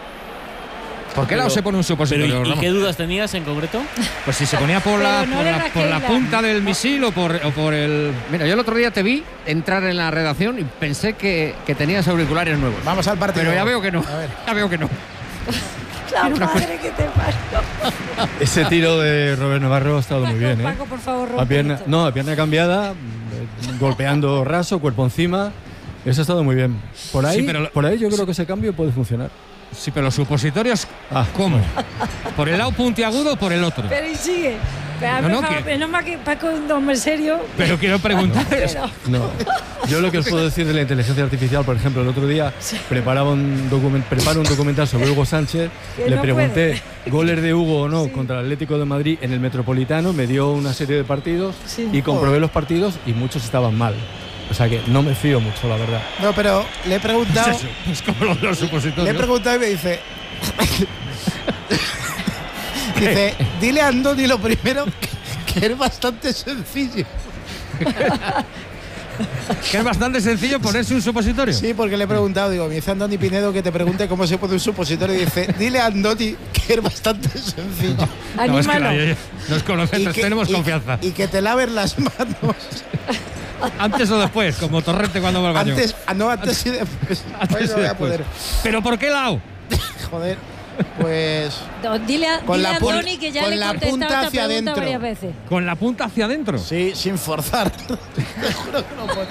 ¿Por qué Pero- lado se pone un Pero, supositorio? ¿y, y Ramos? qué dudas tenías en concreto? Pues si se ponía por la, Pero no por le la, por la raquela. punta del misil o por, o por el. Mira, yo el otro día te vi entrar en la redacción y pensé que, que tenías auriculares nuevos. Vamos al partido. Pero ya veo que no. A ver. Ya veo que no. La madre que te parió. Ese tiro de Robert Navarro ha estado muy bien, ¿eh? Paco, por favor, A rompe pierna, esto. no, a pierna cambiada, eh, golpeando raso, cuerpo encima. Eso ha estado muy bien. Por ahí, Sí, pero lo- por ahí yo creo que ese cambio puede funcionar. Sí, pero los supositorios, Ah, ¿cómo? ¿Por el lado puntiagudo o por el otro? Pero y sigue. Pero, No, no, por favor, que- menos mal que Paco es un hombre serio. Pero quiero preguntar. Pero- No. Yo lo que os puedo decir de la inteligencia artificial, por ejemplo, el otro día preparaba un document, preparo un documental sobre Hugo Sánchez, Que le no pregunté goles de Hugo o no contra el Atlético de Madrid en el Metropolitano, me dio una serie de partidos Sí. y comprobé los partidos y muchos estaban mal. O sea que no me fío mucho, la verdad. No, pero le he preguntado. Es eso, es como los, los Le he supositorios. preguntado y me dice. Dice, dile a Andoni lo primero, que, que es bastante sencillo. Que es bastante sencillo ponerse un supositorio. Sí, porque le he preguntado, digo, me dice Andoni Pinedo que te pregunte cómo se pone un supositorio y dice, dile a Andoni que es bastante sencillo. No, es que Anímalo. la- nos conocemos, que- tenemos y- confianza. Y que te laves las manos. Antes o después, como Torrente cuando va al baño. Antes, ah, no, antes y después. Antes Hoy y no voy a después. poder. ¿Pero por qué lado? Joder, pues. No, Dile a, Con dile la a pun- Andoni que ya con le he la contestado punta esta hacia pregunta adentro. varias veces. Con la punta hacia adentro. Sí, sin forzar. Te juro que no puedo.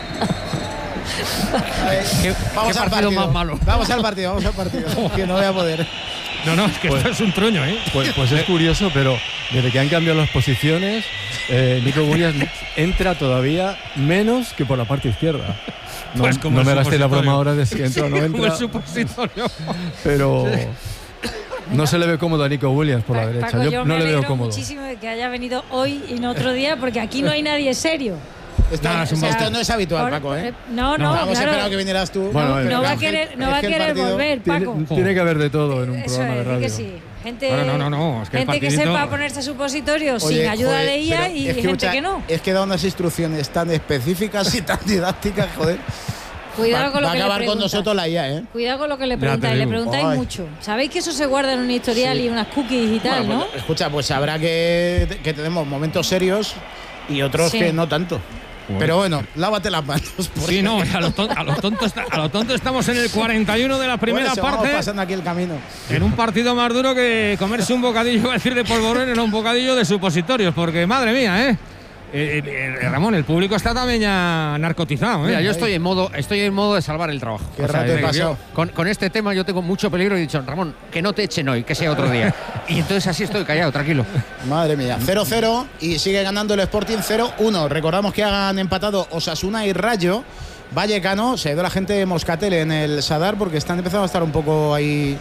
A ver, Qué- vamos qué al partido partido. más malo. Vamos al partido, vamos al partido. Que no voy a poder. No, no, es que esto es un truño, ¿eh? Pues, pues es curioso, pero desde que han cambiado las posiciones, eh, Nico Williams entra todavía menos que por la parte izquierda. No, Pues como no el me gasté la supositorio. broma ahora de si entra o no Como entra, el supositorio. pero no se le ve cómodo a Nico Williams por la Pa- derecha. Paco, Yo yo no me le veo alegro cómodo. muchísimo de que haya venido hoy y no otro día, porque aquí no hay nadie serio. Esto, Nada, es un esto montón. no es habitual, Por- Paco, ¿eh? No, no, No, hemos claro. esperado que vinieras tú. Bueno, no, es no va a Ángel, querer, no es va a que el querer partido- volver, Paco. Tiene, tiene que haber de todo en un Eso programa es, de di radio. que sí. Gente, Bueno, no, no, no, es que el gente que partidito- sepa ponerse supositorios Oye, sin ayuda joder, de I A pero y es que, gente escucha, que no. Es que da unas instrucciones tan específicas y tan didácticas, joder. Cuidado va, con lo va a que le acabar con preguntas. nosotros la I A, ¿eh? Cuidado con lo que le Ya te preguntáis, le digo. preguntáis Ay. mucho. Sabéis que eso se guarda en un historial Sí. y unas cookies y tal, Bueno, ¿no? pues, escucha, pues habrá que, que tenemos momentos serios y otros Sí. que no tanto. Pero bueno, lávate las manos. por Sí, no, favor. a lo, tonto, a, lo tonto está- a lo tonto estamos en el cuarenta y uno de la primera Por eso vamos parte. pasando aquí el camino. En un partido más duro que comerse un bocadillo, iba a decir de polvorón, era un bocadillo de supositorios, porque madre mía, ¿eh? Eh, eh, eh, Ramón, el público está también ya narcotizado, ¿eh? Mira, yo estoy en modo, estoy en modo de salvar el trabajo. Qué rato he yo- pasado. con, con este tema yo tengo mucho peligro y he dicho, Ramón, que no te echen hoy, que sea otro día. Y entonces así estoy callado, tranquilo. Madre mía, cero cero y sigue ganando el Sporting cero uno. Recordamos que han empatado Osasuna y Rayo Vallecano. Se ha ido la gente de Moscatel en el Sadar porque están empezando a estar un poco ahí.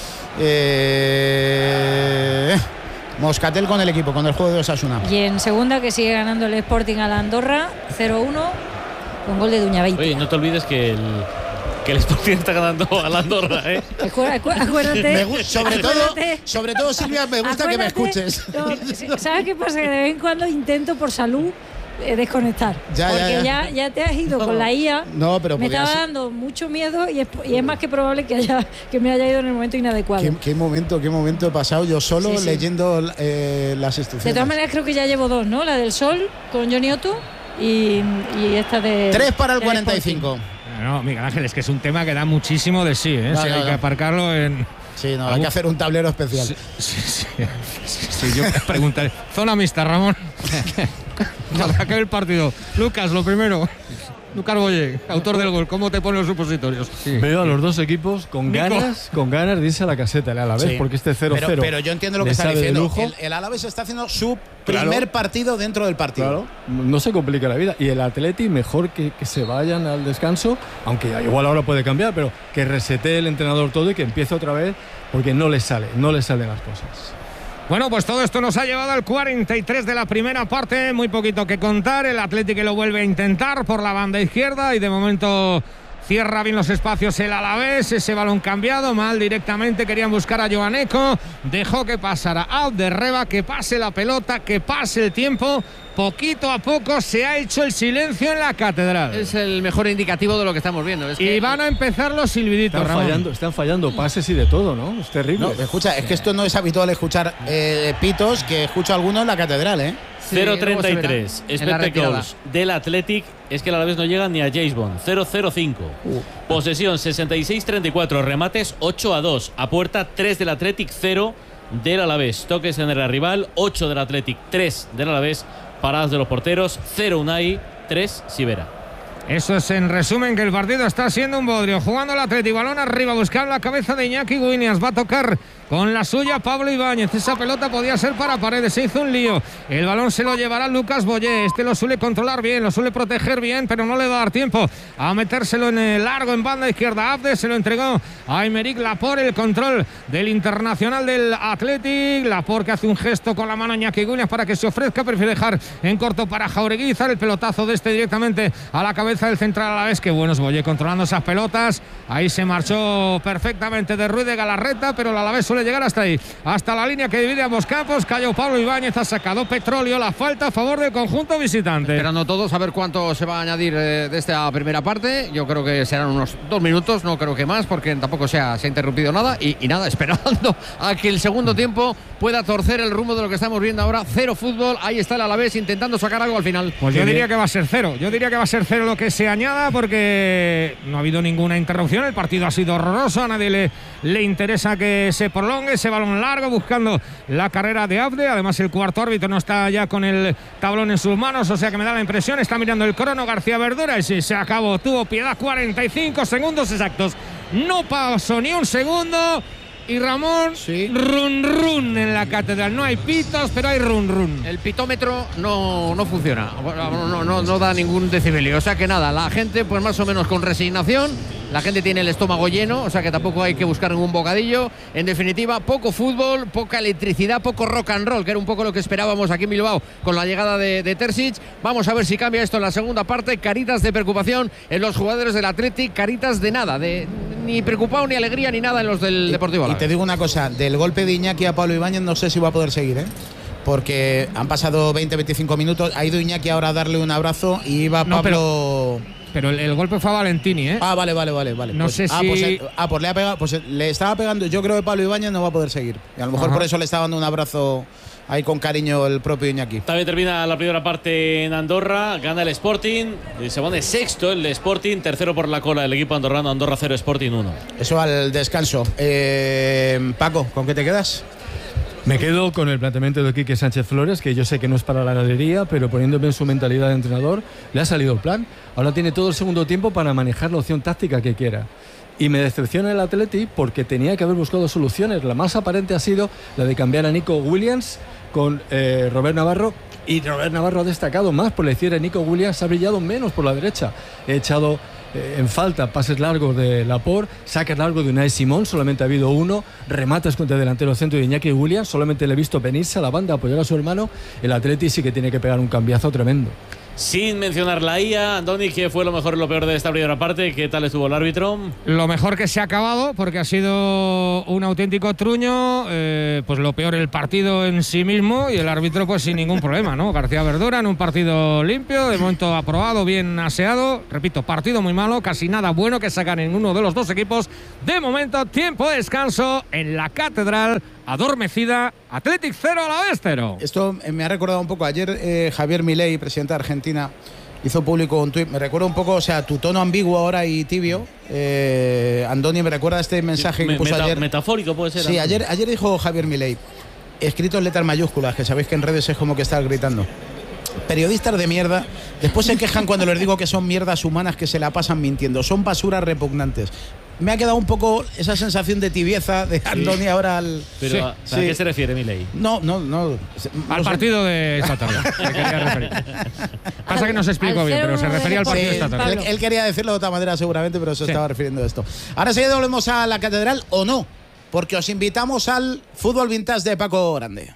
Eh, Moscatel con el equipo, con el juego de Osasuna. Y en segunda que sigue ganando el Sporting a la Andorra cero uno con gol de Duñaveite. Oye, no te olvides que el, que el Sporting está ganando a la Andorra, ¿eh? Acu- acu- Acuérdate. Me gu- sobre todo, acuérdate- sobre todo, Silvia, me gusta que me acuérdate- escuches. no, sí, ¿Sabes qué pasa? Que de vez en cuando intento por salud eh, desconectar. Ya, ya, porque ya. ya, ya te has ido con la I A. No, pero me podía estaba ser- dando mucho miedo y es, y es más que probable que, haya, que me haya ido en el momento inadecuado. ¿Qué, qué momento, qué momento he pasado yo solo Sí, sí. leyendo eh, las De instrucciones. todas maneras creo que ya llevo dos, ¿no? La del Sol con Johnny Otto y, y esta de... Tres para el del cuarenta y Sporting. cinco. No, Miguel Ángel, es que es un tema que da muchísimo de sí, ¿eh? No, Sí, no, hay que no. aparcarlo en... Sí, no, hay Algún- que hacer un tablero especial. Sí, sí, sí, sí, sí, yo preguntaré. Zona mixta, Ramón. Para que el partido. Lucas, lo primero. Lucas Boye, autor del gol. ¿Cómo te ponen los supositorios? Veo a los dos equipos con Nico. ganas, con ganas de irse a la caseta, el Alavés, Sí. porque este cero cero. Pero, pero yo entiendo lo que le está sabe de diciendo. lujo. El, el Alavés está haciendo su Claro. primer partido dentro del partido. Claro, no se complica la vida. Y el Atleti, mejor que, que se vayan al descanso, aunque igual ahora puede cambiar, pero que resete el entrenador todo y que empiece otra vez, porque no le sale, no le salen las cosas. Bueno, pues todo esto nos ha llevado al cuarenta y tres de la primera parte. Muy poquito que contar. El Atlético lo vuelve a intentar por la banda izquierda y de momento cierra bien los espacios el Alavés. Ese balón cambiado mal directamente. Querían buscar a Joaneco. Dejó que pasara Alderreba, que pase la pelota, que pase el tiempo. Poquito a poco se ha hecho el silencio en la catedral. Es el mejor indicativo de lo que estamos viendo. Es que Y van a empezar los silbiditos, Están Ramón. fallando, están fallando pases y de todo, ¿no? Es terrible. No, escucha, es que esto no es habitual escuchar eh, pitos, que escucho algunos en la catedral, ¿eh? Sí, cero luego se treinta y verá tres. en la Expected retirada. goals del Athletic. Es que el Alavés no llega ni a James Bond. cero cero cinco. Posesión sesenta y seis treinta y cuatro. Remates ocho a dos. A puerta tres del Athletic, cero del Alavés. Toques en el rival, ocho del Athletic, tres del Alavés. Paradas de los porteros, cero Unai, tres Sivera. Eso es en resumen que el partido está siendo un bodrio. Jugando el Atlético, balón arriba, buscando la cabeza de Iñaki Guiñas. Va a tocar con la suya Pablo Ibáñez. Esa pelota podía ser para Paredes. Se hizo un lío. El balón se lo llevará Lucas Boyé. Este lo suele controlar bien, lo suele proteger bien, pero no le va a dar tiempo a metérselo en el largo en banda izquierda. Abde se lo entregó a Aymeric Laporte. El control del internacional del Athletic. Laporte que hace un gesto con la mano a Iñaki Guiñas para que se ofrezca. Prefiere dejar en corto para Jaureguizar. El pelotazo de este directamente a la cabeza del central a la vez. Que bueno es Boyé controlando esas pelotas. Ahí se marchó perfectamente de Ruiz de Galarreta, pero la Alavés suele llegar hasta ahí, hasta la línea que divide ambos campos. Cayó Pablo Ibáñez, ha sacado Petróleo. La falta a favor del conjunto visitante. Esperando todos a ver cuánto se va a añadir eh, de esta primera parte. Yo creo que serán unos dos minutos, no creo que más, porque tampoco se ha, se ha interrumpido nada. Y, y nada, esperando a que el segundo tiempo pueda torcer el rumbo de lo que estamos viendo ahora. Cero fútbol, ahí está el Alavés intentando sacar algo al final. Pues yo diría que va a ser cero. Yo diría que va a ser cero lo que se añada, porque no ha habido ninguna interrupción. El partido ha sido horroroso. A nadie le, le interesa que se prolongue ese balón largo buscando la carrera de Abde. Además, el cuarto árbitro no está ya con el tablón en sus manos, o sea que me da la impresión. Está mirando el crono García Verdura y sí, se acabó. Tuvo piedad, cuarenta y cinco segundos exactos. No pasó ni un segundo. Y Ramón, Sí. run run en la catedral. No hay pitos, pero hay run run. El pitómetro no, no funciona, no, no, no, no da ningún decibelio. O sea que nada, la gente pues más o menos con resignación. la gente tiene el estómago lleno, o sea que tampoco hay que buscar ningún bocadillo. En definitiva, poco fútbol, poca electricidad, poco rock and roll, que era un poco lo que esperábamos aquí en Bilbao con la llegada de, de Terzic. Vamos a ver si cambia esto en la segunda parte. Caritas de preocupación en los jugadores del Athletic, caritas de nada, de ni preocupado, ni alegría, ni nada en los del y, Deportivo Alavés. Y te digo una cosa, del golpe de Iñaki a Pablo Ibáñez no sé si va a poder seguir, ¿eh? Porque han pasado veinte, veinticinco minutos, ha ido Iñaki ahora a darle un abrazo y iba No, Pablo… Pero el, el golpe fue a Valentini, ¿eh? Ah, vale, vale, vale, vale. No pues, sé ah, si… Pues, eh, ah, pues le ha pegado, pues le estaba pegando, yo creo que Pablo Ibáñez no va a poder seguir. Y a lo mejor Ajá. por eso le está dando un abrazo ahí con cariño el propio Iñaki. También termina la primera parte en Andorra, gana el Sporting, y se pone sexto el Sporting, tercero por la cola el equipo andorrano, Andorra cero, Sporting uno. Eso al descanso. Eh, Paco, ¿con qué te quedas? Me quedo con el planteamiento de Quique Sánchez Flores, que yo sé que no es para la galería, pero poniéndome en su mentalidad de entrenador, le ha salido el plan. Ahora tiene todo el segundo tiempo para manejar la opción táctica que quiera. Y me decepciona el Atleti porque tenía que haber buscado soluciones. La más aparente ha sido la de cambiar a Nico Williams con eh, Robert Navarro. Y Robert Navarro ha destacado más por la izquierda. Nico Williams ha brillado menos por la derecha. He echado eh, en falta pases largos de Laporte, saques largos de Unai Simón, solamente ha habido uno, remates contra el delantero centro de Iñaki Williams, solamente le he visto venirse a la banda a apoyar a su hermano. El Atleti sí que tiene que pegar un cambiazo tremendo. Sin mencionar la I A, Andoni, ¿qué fue lo mejor y lo peor de esta primera parte? ¿Qué tal estuvo el árbitro? Lo mejor que se ha acabado, porque ha sido un auténtico truño, eh, pues lo peor el partido en sí mismo y el árbitro pues sin ningún problema, ¿no? García Verdura en un partido limpio, de momento aprobado, bien aseado, repito, partido muy malo, casi nada bueno que sacan en uno de los dos equipos. De momento, tiempo de descanso en la Catedral, adormecida, Athletic cero, Alavés cero. Esto me ha recordado un poco, ayer eh, Javier Milei, presidente de Argentina, hizo público un tuit, me recuerda un poco, o sea, tu tono ambiguo ahora y tibio, eh, Andoni, me recuerda este mensaje que Me, puso meta, ayer. Metafórico puede ser. Sí, ayer, ayer dijo Javier Milei, escrito en letras mayúsculas, que sabéis que en redes es como que estar gritando. Periodistas de mierda, después se quejan cuando les digo que son mierdas humanas que se la pasan mintiendo, son basuras repugnantes. Me ha quedado un poco esa sensación de tibieza de Andoni sí. ahora al… Pero Sí. ¿a, ¿a Sí. qué se refiere, Milei? No, no, no. Al no partido de esta tarde. me quería referir. Pasa que no se explicó bien, pero se refería al partido de esta tarde. él, él quería decirlo de otra manera seguramente, pero se Sí. estaba refiriendo a esto. Ahora sí volvemos a la Catedral, ¿o no? Porque os invitamos al Fútbol Vintage de Paco Grande.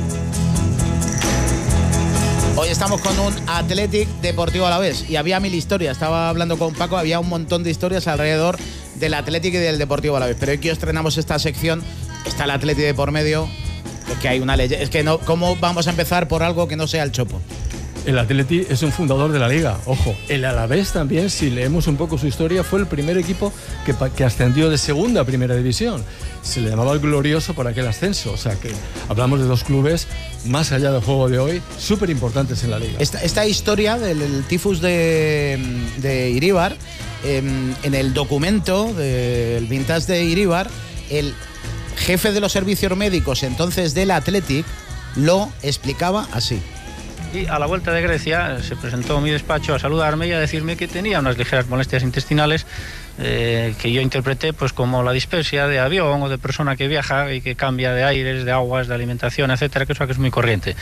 Hoy estamos con un Athletic Deportivo Alavés y había mil historias. Estaba hablando con Paco, había un montón de historias alrededor del Athletic y del Deportivo Alavés. Pero hoy que estrenamos esta sección, está el Athletic de por medio. Es que hay una ley. Es que no, ¿cómo vamos a empezar por algo que no sea el Chopo? El Atleti es un fundador de la Liga, ojo. El Alavés también, si leemos un poco su historia, fue el primer equipo que, que ascendió de segunda a primera división. Se le llamaba el Glorioso por aquel ascenso. O sea que hablamos de dos clubes, más allá del juego de hoy, súper importantes en la Liga. Esta, esta historia del el tifus de, de Iríbar, eh, en el documento del Vintage de Iríbar, el jefe de los servicios médicos entonces del Athletic lo explicaba así. Y a la vuelta de Grecia se presentó a mi despacho a saludarme y a decirme que tenía unas ligeras molestias intestinales eh, que yo interpreté pues como la dispepsia de avión o de persona que viaja y que cambia de aires, de aguas, de alimentación, etcétera, que eso que es muy corriente.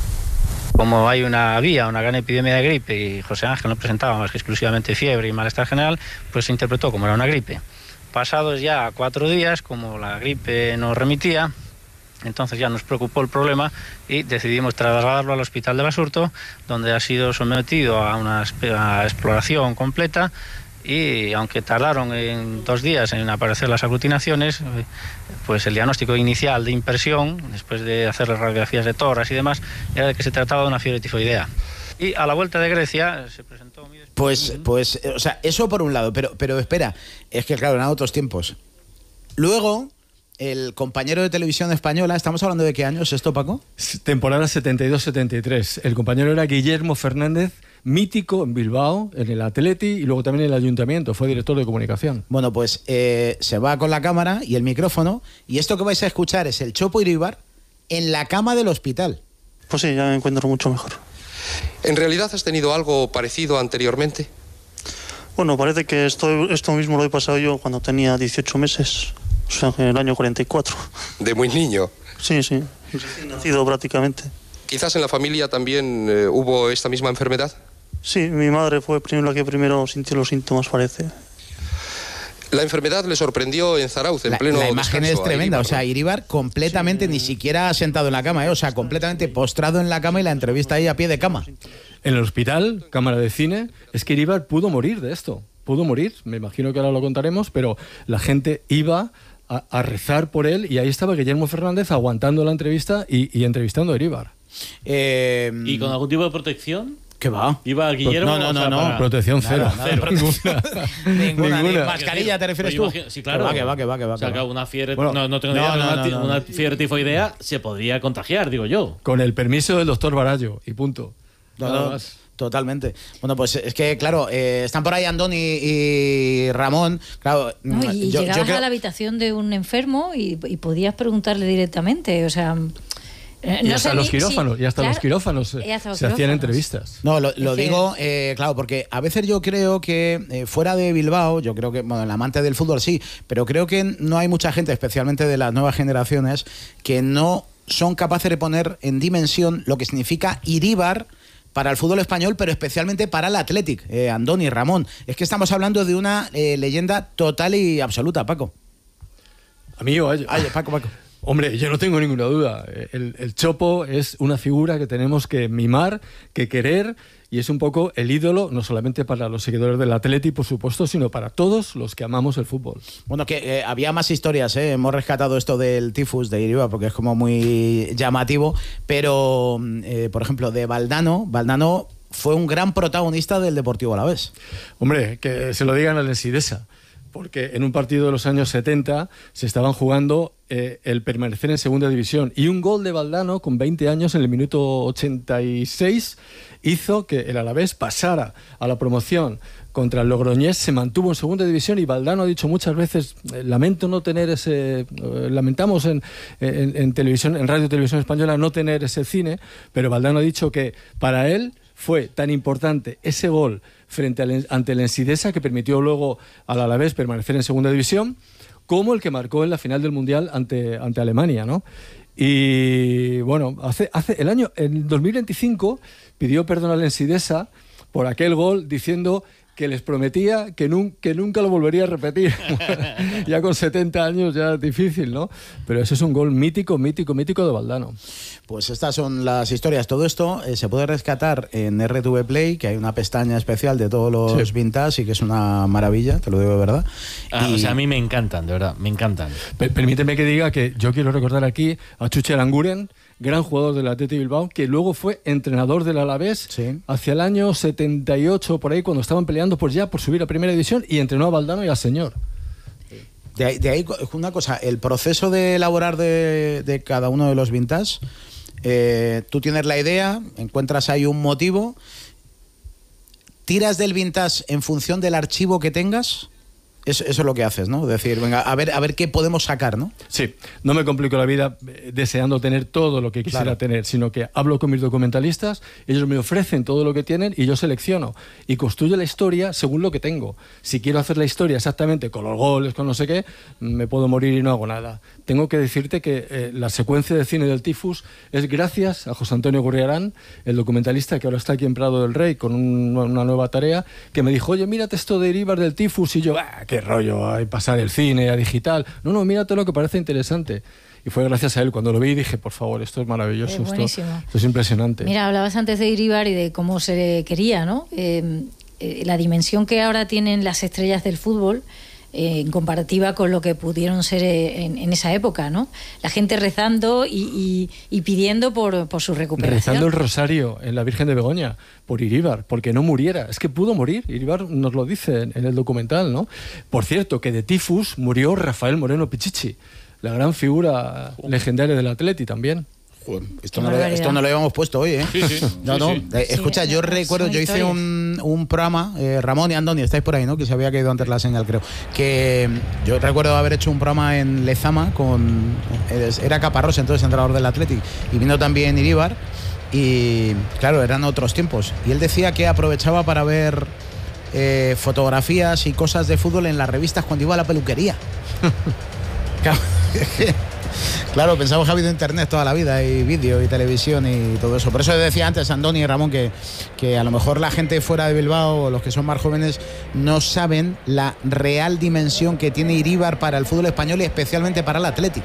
Como hay una vía, una gran epidemia de gripe y José Ángel no presentaba más que exclusivamente fiebre y malestar general, pues se interpretó como era una gripe. Pasados ya cuatro días, como la gripe no remitía, entonces ya nos preocupó el problema y decidimos trasladarlo al hospital de Basurto, donde ha sido sometido a una a exploración completa y aunque tardaron en dos días en aparecer las aglutinaciones, pues el diagnóstico inicial de impresión, después de hacer las radiografías de tórax y demás, era de que se trataba de una fiebre tifoidea. Y a la vuelta de Grecia se presentó mi... Pues, pues, o sea, eso por un lado, pero, pero espera, es que claro, eran otros tiempos. Luego, el compañero de televisión española, ¿estamos hablando de qué años esto, Paco? Temporada setenta y dos setenta y tres. El compañero era Guillermo Fernández, mítico en Bilbao, en el Atleti y luego también en el Ayuntamiento, fue director de comunicación. Bueno, pues eh, se va con la cámara y el micrófono y esto que vais a escuchar es el Chopo Iríbar en la cama del hospital. Pues sí, ya me encuentro mucho mejor. ¿En realidad has tenido algo parecido anteriormente? Bueno, parece que esto, esto mismo lo he pasado yo cuando tenía dieciocho meses, o sea, en el año cuarenta y cuatro. ¿De muy niño? Sí, sí, recién nacido prácticamente. ¿Quizás en la familia también eh, hubo esta misma enfermedad? Sí, mi madre fue la que primero sintió los síntomas, parece. La enfermedad le sorprendió en Zarauz, en la, pleno La imagen descanso, es tremenda, Iríbar, o sea, Iríbar completamente, sí. ni siquiera sentado en la cama, ¿eh? O sea, completamente postrado en la cama y la entrevista ahí a pie de cama. En el hospital, cámara de cine, es que Iríbar pudo morir de esto, pudo morir, me imagino que ahora lo contaremos, pero la gente iba a, a rezar por él y ahí estaba Guillermo Fernández aguantando la entrevista y, y entrevistando a Iríbar. Eh, ¿Y con algún tipo de protección? ¿Qué va? ¿Iba Guillermo? No, no, no, o sea, no. para... Protección cero. Nada, nada, ninguna. ninguna. Ninguna. ¿Mascarilla te refieres Pero tú? imagino- Sí, claro. Que va, que va, que va. O sea, que que va. una fiebre, Bueno, no, no tengo no, idea, no, una, no, ti- no, una no. fiebre tifoidea se podría contagiar, digo yo. Con el permiso del doctor Barallo y punto. No, Nada no, más. totalmente. Bueno, pues es que, claro, eh, están por ahí Andoni y Ramón. Claro, No, y yo, llegabas yo creo- a la habitación de un enfermo y, y podías preguntarle directamente, o sea... eh, Y no hasta sé los ni- quirófanos, sí, y hasta claro, los quirófanos eh, y hasta los se hacían quirófanos. entrevistas. No, lo, lo Es que- digo, eh, claro, porque a veces yo creo que eh, fuera de Bilbao, yo creo que, bueno, el amante del fútbol sí, pero creo que no hay mucha gente, especialmente de las nuevas generaciones, que no son capaces de poner en dimensión lo que significa Iríbar para el fútbol español, pero especialmente para el Athletic, eh, Andoni, Ramón. Es que estamos hablando de una eh, leyenda total y absoluta, Paco. ¿A mí o a ellos? Ay, Paco, Paco. Hombre, yo no tengo ninguna duda. El, el Chopo es una figura que tenemos que mimar, que querer, y es un poco el ídolo, no solamente para los seguidores del Atleti, por supuesto, sino para todos los que amamos el fútbol. Bueno, que eh, había más historias, ¿eh? Hemos rescatado esto del tifus de Iríbar porque es como muy llamativo, pero, eh, por ejemplo, de Valdano, Valdano fue un gran protagonista del Deportivo Alavés. Hombre, que se lo digan al Ensidesa, porque en un partido de los años setenta se estaban jugando eh, el permanecer en segunda división y un gol de Valdano con veinte años en el minuto ochenta y seis hizo que el Alavés pasara a la promoción contra el Logroñés, se mantuvo en segunda división y Valdano ha dicho muchas veces, eh, lamento no tener ese, eh, lamentamos en, en, en televisión, en Radio Televisión Española no tener ese cine, pero Valdano ha dicho que para él fue tan importante ese gol frente al, ante el Ensidesa que permitió luego al Alavés permanecer en segunda división, como el que marcó en la final del Mundial ante, ante Alemania, ¿no? Y bueno, hace, hace el año, en dos mil veinticinco pidió perdón al Ensidesa por aquel gol diciendo que les prometía que, nun, que nunca lo volvería a repetir. Ya con setenta años ya es difícil, ¿no? Pero ese es un gol mítico, mítico, mítico de Valdano. Pues estas son las historias. Todo esto eh, se puede rescatar en R T V Play, que hay una pestaña especial de todos los Sí. vintage y que es una maravilla, te lo digo de verdad. Ah, Y- O sea, a mí me encantan, de verdad, me encantan. Per- Permíteme que diga que yo quiero recordar aquí a Chuche Aranguren, gran jugador del Athletic Bilbao, que luego fue entrenador del Alavés Sí. hacia el año setenta y ocho, por ahí, cuando estaban peleando por ya por subir a Primera División, y entrenó a Valdano y al señor. De ahí, de ahí una cosa, el proceso de elaborar de, de cada uno de los vintage, eh, tú tienes la idea, encuentras ahí un motivo, tiras del vintage en función del archivo que tengas. Eso, eso es lo que haces, ¿no? Decir, venga, a ver, a ver qué podemos sacar, ¿no? Sí, no me complico la vida eh, deseando tener todo lo que quisiera Claro. tener, sino que hablo con mis documentalistas, ellos me ofrecen todo lo que tienen y yo selecciono y construyo la historia según lo que tengo. Si quiero hacer la historia exactamente con los goles, con no sé qué, me puedo morir y no hago nada. Tengo que decirte que eh, la secuencia de cine del Tifus es gracias a José Antonio Gurriarán, el documentalista que ahora está aquí en Prado del Rey con un- una nueva tarea, que me dijo, oye, mírate esto de Iríbar del Tifus, y yo, ah, qué rollo, hay pasar el cine a digital. No, no, mírate lo que parece interesante. Y fue gracias a él. Cuando lo vi dije, por favor, esto es maravilloso, Es esto, buenísimo. esto es impresionante. Mira, hablabas antes de Iríbar y de cómo se quería, ¿no? Eh, eh, la dimensión que ahora tienen las estrellas del fútbol eh, en comparativa con lo que pudieron ser eh, en, en esa época, ¿no? La gente rezando y, y, y pidiendo por, por su recuperación. Rezando el rosario en la Virgen de Begoña por Iríbar, porque no muriera. Es que pudo morir. Iríbar nos lo dice en, en el documental, ¿no? Por cierto, que de tifus murió Rafael Moreno Pichichi, la gran figura legendaria del Atleti también. Esto no, lo, esto no lo habíamos puesto hoy, ¿eh? Sí, sí. No, Sí, no. sí. Eh, escucha, Sí, yo no, recuerdo, son yo hice historias. un, un programa, eh, Ramón y Andoni, estáis por ahí, ¿no? Que se había caído antes la señal, creo. Que mm, yo recuerdo haber hecho un programa en Lezama con. Era Caparrós, entonces entrenador del Athletic. Y vino también Iríbar. Y claro, eran otros tiempos. Y él decía que aprovechaba para ver eh, fotografías y cosas de fútbol en las revistas cuando iba a la peluquería. Claro, que, Claro, pensamos que ha habido internet toda la vida, y vídeo y televisión y todo eso. Por eso decía antes Andoni y Ramón que, que a lo mejor la gente fuera de Bilbao, o los que son más jóvenes, no saben la real dimensión que tiene Iríbar para el fútbol español y especialmente para el Athletic.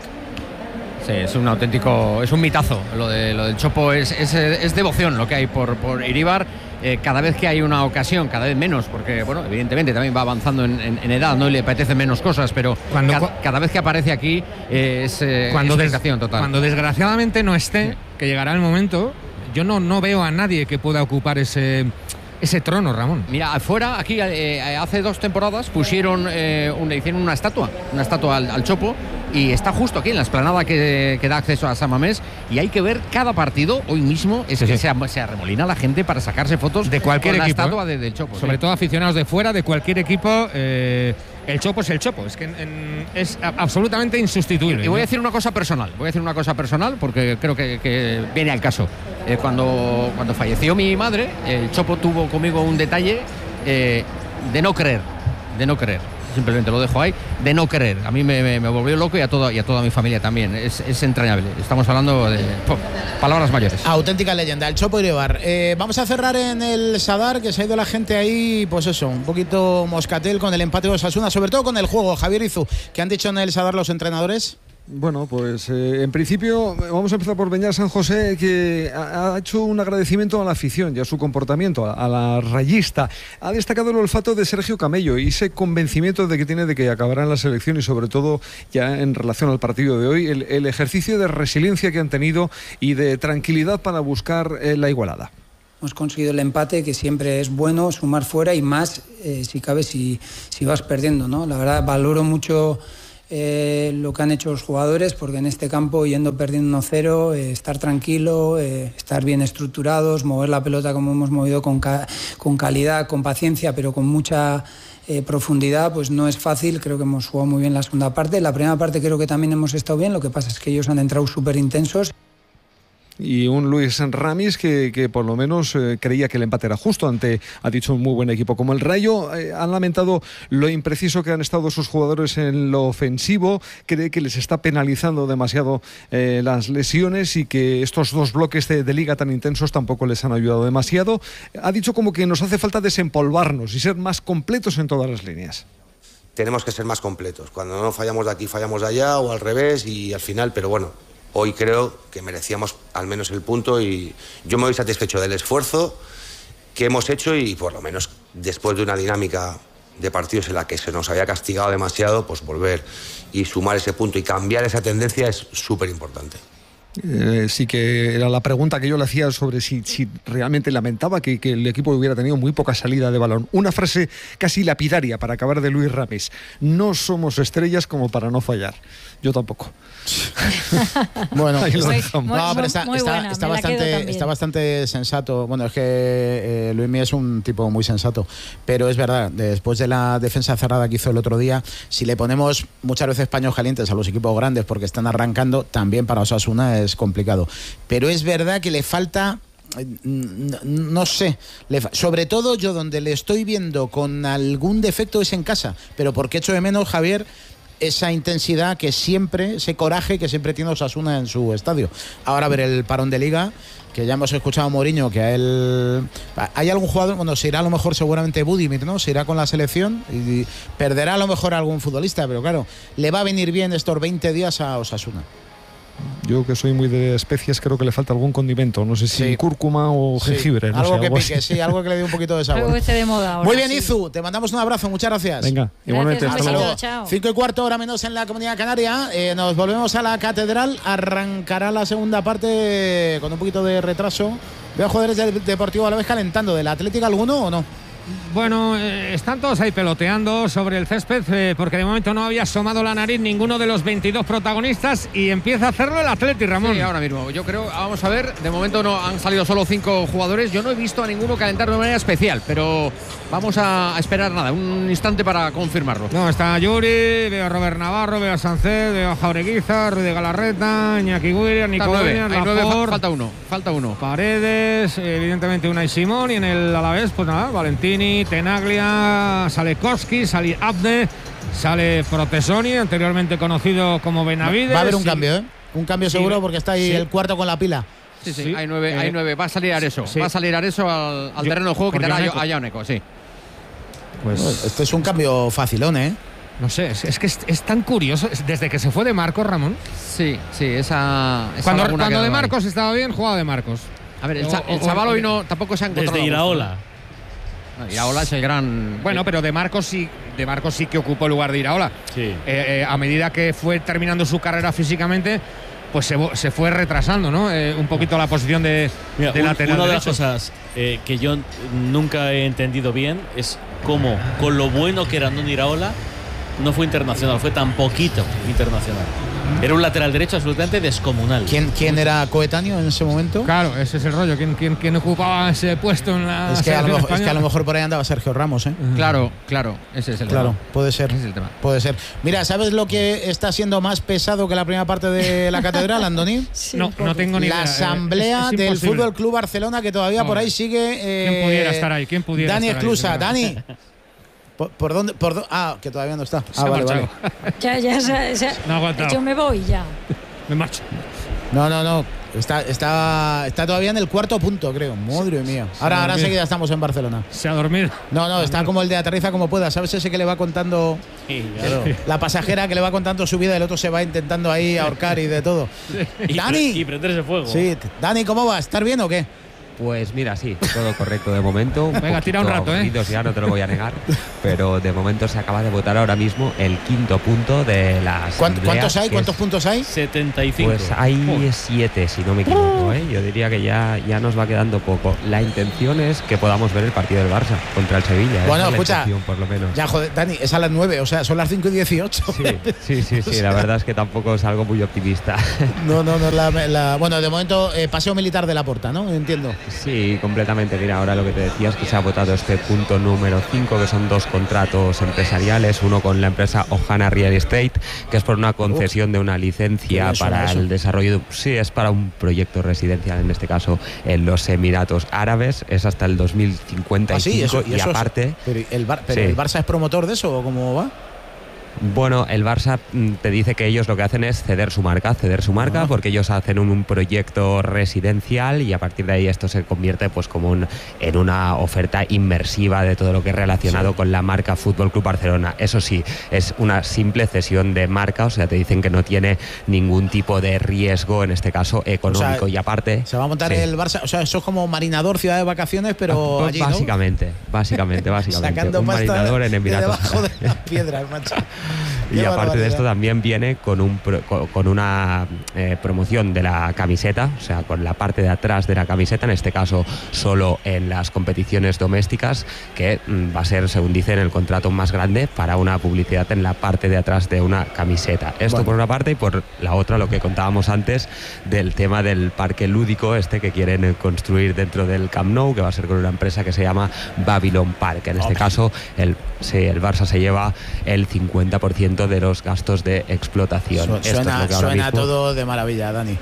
Sí, es un auténtico, es un mitazo. Lo, de, lo del Chopo es, es, es devoción lo que hay por, por Iríbar. Eh, cada vez que hay una ocasión, cada vez menos, porque bueno, evidentemente también va avanzando en, en, en edad, no, y le apetece menos cosas, pero cuando, ca, cada vez que aparece aquí eh, es eh, cuando expectación total. Cuando desgraciadamente no esté, sí. que llegará el momento, yo no, no veo a nadie que pueda ocupar ese... ese trono, Ramón. Mira, afuera, aquí eh, hace dos temporadas pusieron, eh, una, hicieron una estatua, una estatua al, al Chopo, y está justo aquí en la explanada que, que da acceso a San Mamés, y hay que ver cada partido. Hoy mismo es sí, que sí. Se, se arremolina la gente para sacarse fotos de cualquier con equipo, la estatua ¿eh? de, del Chopo. Sobre sí. todo aficionados de fuera, de cualquier equipo. Eh, el Chopo es el Chopo, es que en, en, es absolutamente insustituible. Y voy a decir una cosa personal, voy a decir una cosa personal porque creo que, que viene al caso. Eh, cuando, cuando falleció mi madre, el Chopo tuvo conmigo un detalle eh, de no creer, de no creer. Simplemente lo dejo ahí, de no creer. A mí me, me, me volvió loco, y a, todo, y a toda mi familia también. Es, es entrañable. Estamos hablando de oh, palabras mayores. Auténtica leyenda, el Chopo Iríbar. Eh, vamos a cerrar en el Sadar, que se ha ido la gente ahí, pues eso, un poquito moscatel con el empate de Osasuna, sobre todo con el juego. Javier Izu, ¿qué han dicho en el Sadar los entrenadores? Bueno, pues eh, en principio vamos a empezar por Beñat San José, que ha, ha hecho un agradecimiento a la afición y a su comportamiento, a, a la rayista. Ha destacado el olfato de Sergio Camello y ese convencimiento de que tiene de que acabará en la selección, y sobre todo ya en relación al partido de hoy, el, el ejercicio de resiliencia que han tenido y de tranquilidad para buscar eh, la igualada. Hemos conseguido el empate, que siempre es bueno sumar fuera, y más eh, si cabe si, si vas perdiendo, ¿no? La verdad, valoro mucho Eh, lo que han hecho los jugadores, porque en este campo, yendo perdiendo uno cero, eh, estar tranquilo, eh, estar bien estructurados, mover la pelota como hemos movido, con, ca con calidad, con paciencia, pero con mucha eh, profundidad, pues no es fácil. Creo que hemos jugado muy bien la segunda parte. La primera parte creo que también hemos estado bien, lo que pasa es que ellos han entrado súper intensos. Y un Luis Ramis que, que por lo menos eh, creía que el empate era justo ante, ha dicho, un muy buen equipo como el Rayo. Eh, han lamentado lo impreciso que han estado sus jugadores en lo ofensivo, cree que les está penalizando demasiado eh, las lesiones, y que estos dos bloques de, de liga tan intensos tampoco les han ayudado demasiado. Ha dicho como que nos hace falta desempolvarnos y ser más completos en todas las líneas. Tenemos que ser más completos. Cuando no fallamos de aquí, fallamos de allá, o al revés, y al final, pero bueno, hoy creo que merecíamos al menos el punto, y yo me voy satisfecho del esfuerzo que hemos hecho, y por lo menos después de una dinámica de partidos en la que se nos había castigado demasiado, pues volver y sumar ese punto y cambiar esa tendencia es súper importante. Eh, sí que era la pregunta que yo le hacía sobre si, si realmente lamentaba que, que el equipo hubiera tenido muy poca salida de balón. Una frase casi lapidaria para acabar de Luis Ramis: no somos estrellas como para no fallar. Yo tampoco. Bueno, ahí lo muy, dejamos. muy, no, pero está, está, buena, está, bastante, está bastante sensato. Bueno, es que eh, Luismi es un tipo muy sensato, pero es verdad, después de la defensa cerrada que hizo el otro día, si le ponemos muchas veces paños calientes a los equipos grandes porque están arrancando, también para Osasuna es complicado. Pero es verdad que le falta, no, no sé, le, sobre todo yo donde le estoy viendo con algún defecto es en casa, pero porque echo de menos, Javier, esa intensidad que siempre, ese coraje que siempre tiene Osasuna en su estadio. Ahora a ver el parón de Liga, que ya hemos escuchado a Mourinho, que a él... Hay algún jugador, bueno, se irá a lo mejor seguramente Budimir, ¿no? Se irá con la selección y perderá a lo mejor a algún futbolista, pero claro, le va a venir bien estos veinte días a Osasuna. Yo, que soy muy de especias, creo que le falta algún condimento. No sé si sí. cúrcuma o sí. jengibre. No algo sé, que algo pique, así. sí, algo que le dé un poquito de sabor. Algo que esté de moda ahora. Muy bien, sí. Izu, te mandamos un abrazo, muchas gracias. Venga, gracias, igualmente. hasta luego. Chao. Cinco y cuarto, hora menos en la Comunidad Canaria. Eh, nos volvemos a la Catedral. Arrancará la segunda parte con un poquito de retraso. Veo jugadores del Deportivo Alavés calentando. ¿Del Atlético alguno o no? Bueno, eh, están todos ahí peloteando sobre el césped, eh, porque de momento no había asomado la nariz ninguno de los veintidós protagonistas, y empieza a hacerlo el Atleti, Ramón. Sí, ahora mismo. Yo creo, vamos a ver, de momento no han salido solo cinco jugadores. Yo no he visto a ninguno calentar de manera especial, pero vamos a esperar nada, un instante para confirmarlo. No, está Yuri, veo a Robert Navarro, veo a Sánchez, veo a Jaureguiza, Rudy Galarreta, Iñaki Williams, Nico Williams, Laporte, falta uno, falta uno. Paredes, evidentemente Unai Simón, y en el Alavés, pues nada, Valentín, Tenaglia, sale Koski, sale Abde, sale Protesoni, anteriormente conocido como Benavides. Va a haber un cambio, ¿eh? Un cambio Sí, seguro porque está ahí sí. el cuarto con la pila. Sí, sí, Sí, hay nueve, eh, hay nueve. Va a salir Areso. sí. Va a salir Areso al, al Yo- terreno de juego, por quitará Joneco. a Joneco, sí. Pues Este es un cambio facilón, ¿eh? no sé, es, es que es, es tan curioso. es- Desde que se fue de Marcos, Ramón. Sí, sí, esa. esa Cuando, laguna cuando quedó de ahí. Marcos estaba bien, jugaba de Marcos. A ver, el, O- cha- el o- chaval o- hoy no, tampoco se ha encontrado. Desde la Iraola. No, Iraola es el gran. Bueno, pero de Marcos sí, de Marcos sí que ocupó el lugar de Iraola. Sí. Eh, eh, a medida que fue terminando su carrera físicamente, pues se, vo- se fue retrasando, ¿no? Eh, un poquito la posición de, Mira, de un- lateral una de las derecho. cosas eh, que yo nunca he entendido bien es cómo, con lo bueno que era Andoni Iraola, no fue internacional, fue tan poquito internacional. Era un lateral derecho absolutamente descomunal. ¿Quién, quién era coetáneo en ese momento? Claro, ese es el rollo. ¿Quién, quién, quién ocupaba ese puesto en la Es que, a lo selección mejor, es que a española? lo mejor por ahí andaba Sergio Ramos, ¿eh? Claro, claro, ese es el Claro, tema. puede ser. Ese es el tema. Puede ser. Mira, ¿sabes lo que está siendo más pesado que la primera parte de la catedral, Andoni? No, no tengo ni idea. La Eh, asamblea es- es del imposible. Fútbol Club Barcelona, que todavía por ahí sigue. eh, ¿Quién pudiera estar ahí? ¿Quién pudiera Dani estar ahí? Esclusa. De verdad. Dani. ¿Por, por dónde? Por dó- ah, que todavía no está. Se Ah, ha vale, marchado. vale. Ya, ya, ya, ya. No ha aguantado. Yo me voy ya. Me marcho. No, no, no. Está, está, está todavía en el cuarto punto, creo. Madre mía. Ahora, ahora dormido. enseguida estamos en Barcelona. Se ha dormido. No, no, está como el de aterriza como pueda. ¿Sabes ese que le va contando Sí, claro. la pasajera que le va contando su vida y el otro se va intentando ahí ahorcar y de todo? Y, Dani. pre- y prenderse fuego. Sí, Dani, ¿cómo vas? ¿Estás bien o qué? Pues mira, sí, todo correcto de momento. Un Venga, tira un poquito rato, ¿eh? aburridos ya, no te lo voy a negar. Pero de momento se acaba de votar ahora mismo el quinto punto de la ¿Cuánto- asamblea, ¿Cuántos hay? que ¿Cuántos es- puntos hay? setenta y cinco. Pues hay siete, si no me equivoco, ¿eh? Yo diría que ya, ya nos va quedando poco. La intención es que podamos ver el partido del Barça contra el Sevilla. Bueno, Esa es la escucha, intención, por lo menos. Ya, joder, Dani, es a las nueve, o sea, son las cinco y dieciocho. Sí, sí, sí, sí, la verdad es que tampoco es algo muy optimista. No, no, no es la, la- Bueno, de momento, eh, paseo militar de la Porta, ¿no? Entiendo. Sí, completamente. Mira, ahora lo que te decía es que se ha votado este punto número cinco, que son dos contratos empresariales, uno con la empresa Ohana Real Estate, que es por una concesión de una qué licencia bien suena para eso. el desarrollo, de- sí, es para un proyecto residencial, en este caso en los Emiratos Árabes, es hasta el dos mil cincuenta y cinco, Ah, sí, eso, y, y eso es- aparte... pero el, Bar- pero Sí. el Barça es promotor de eso, ¿o cómo va? Bueno, el Barça mm, te dice que ellos lo que hacen es ceder su marca, ceder su marca, Ah. porque ellos hacen un, un proyecto residencial y a partir de ahí esto se convierte pues como un, en una oferta inmersiva de todo lo que es relacionado Sí. con la marca Fútbol Club Barcelona. Eso sí, es una simple cesión de marca, o sea, te dicen que no tiene ningún tipo de riesgo, en este caso económico, O sea, y aparte... Se va a montar sí. el Barça, o sea, eso es como marinador, ciudad de vacaciones, pero Ah, allí, ¿no? básicamente, básicamente, básicamente. Sacando un pasta marinador en de Emiratos debajo de Árabes. las piedras, macho. Y Qué aparte de esto barbaridad. también viene con, un pro- co- con una eh, promoción de la camiseta, o sea, con la parte de atrás de la camiseta, en este caso solo en las competiciones domésticas, que mm, va a ser, según dicen, el contrato más grande para una publicidad en la parte de atrás de una camiseta. Esto Bueno. por una parte, y por la otra lo que contábamos antes del tema del parque lúdico este que quieren eh, construir dentro del Camp Nou, que va a ser con una empresa que se llama Babylon Park. En este Hombre. caso, el, sí, el Barça se lleva el cincuenta por ciento de los gastos de explotación. Su- Esto es Suena, lo que ahora suena mismo- todo de maravilla, Dani.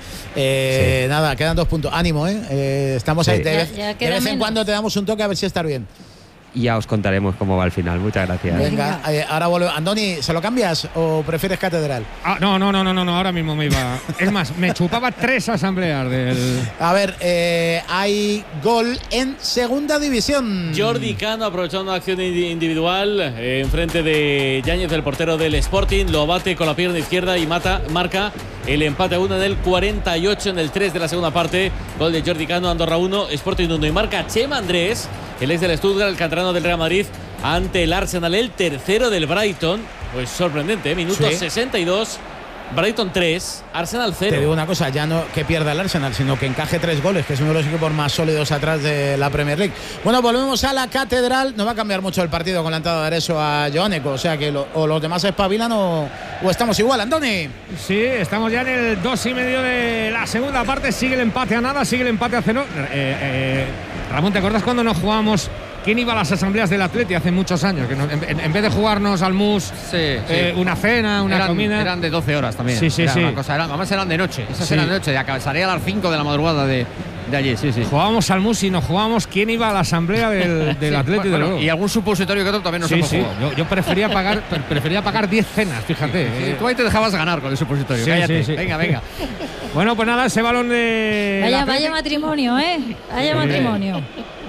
Eh, Nada, quedan dos puntos. Ánimo, ¿eh? Eh, estamos Sí. ahí. De, Ya- vez, ya de queda vez en menos. cuando te damos un toque a ver si estás bien. Y ya os contaremos cómo va al final. Muchas gracias. Venga, eh, ahora vuelve. Andoni, ¿se lo cambias o prefieres catedral? Ah, no, no, no, no, no, no, ahora mismo me iba. Es más, me chupaba tres asambleas del. A ver, eh, hay gol en segunda división. Jordi Cano aprovechando una acción indi- individual eh, en frente de Yáñez, el portero del Sporting, lo bate con la pierna izquierda y mata, marca el empate a uno en el cuarenta y ocho, en el tres de la segunda parte. Gol de Jordi Cano, Andorra uno, Sporting uno, y marca Chema Andrés, el ex del Stuttgart, el canterano del Real Madrid, ante el Arsenal, el tercero del Brighton. Pues sorprendente, ¿eh? Minuto Sí. sesenta y dos, Brighton tres, Arsenal Te digo cero. una cosa, ya no que pierda el Arsenal, sino que encaje tres goles, que es uno de los equipos más sólidos atrás de la Premier League. Bueno, volvemos a la catedral. No va a cambiar mucho el partido con la entrada de Areso a Joaneco, o sea que lo- o los demás espabilan o, o estamos igual, Andoni. Sí, estamos ya en el dos y medio de la segunda parte. Sigue el empate a nada, sigue el empate a cero. Eh, eh, Ramón, ¿te acuerdas cuando nos jugábamos? ¿Quién iba a las asambleas del Atleti hace muchos años? Que nos- en, en- en vez de jugarnos al mus, Sí, eh, sí. una cena, una eran, comida. eran de doce horas también. Sí, sí, Era sí. una cosa, eran- además eran de noche. Esas Sí. eran de noche. Ya salía a las cinco de la madrugada de, De allí, sí, sí. Jugábamos al Musi, nos jugábamos quién iba a la asamblea del, del Sí, Atleti bueno, de Lugo. y algún supositorio que otro también nos Sí, hemos sí. jugado. Yo, yo prefería pagar prefería pagar diez cenas, fíjate. Sí, eh. tú ahí te dejabas ganar con el supositorio. Sí, Cállate. sí, sí. Venga, venga. Bueno, pues nada, ese balón de. Vaya, vaya matrimonio, ¿eh? Vaya Sí. matrimonio.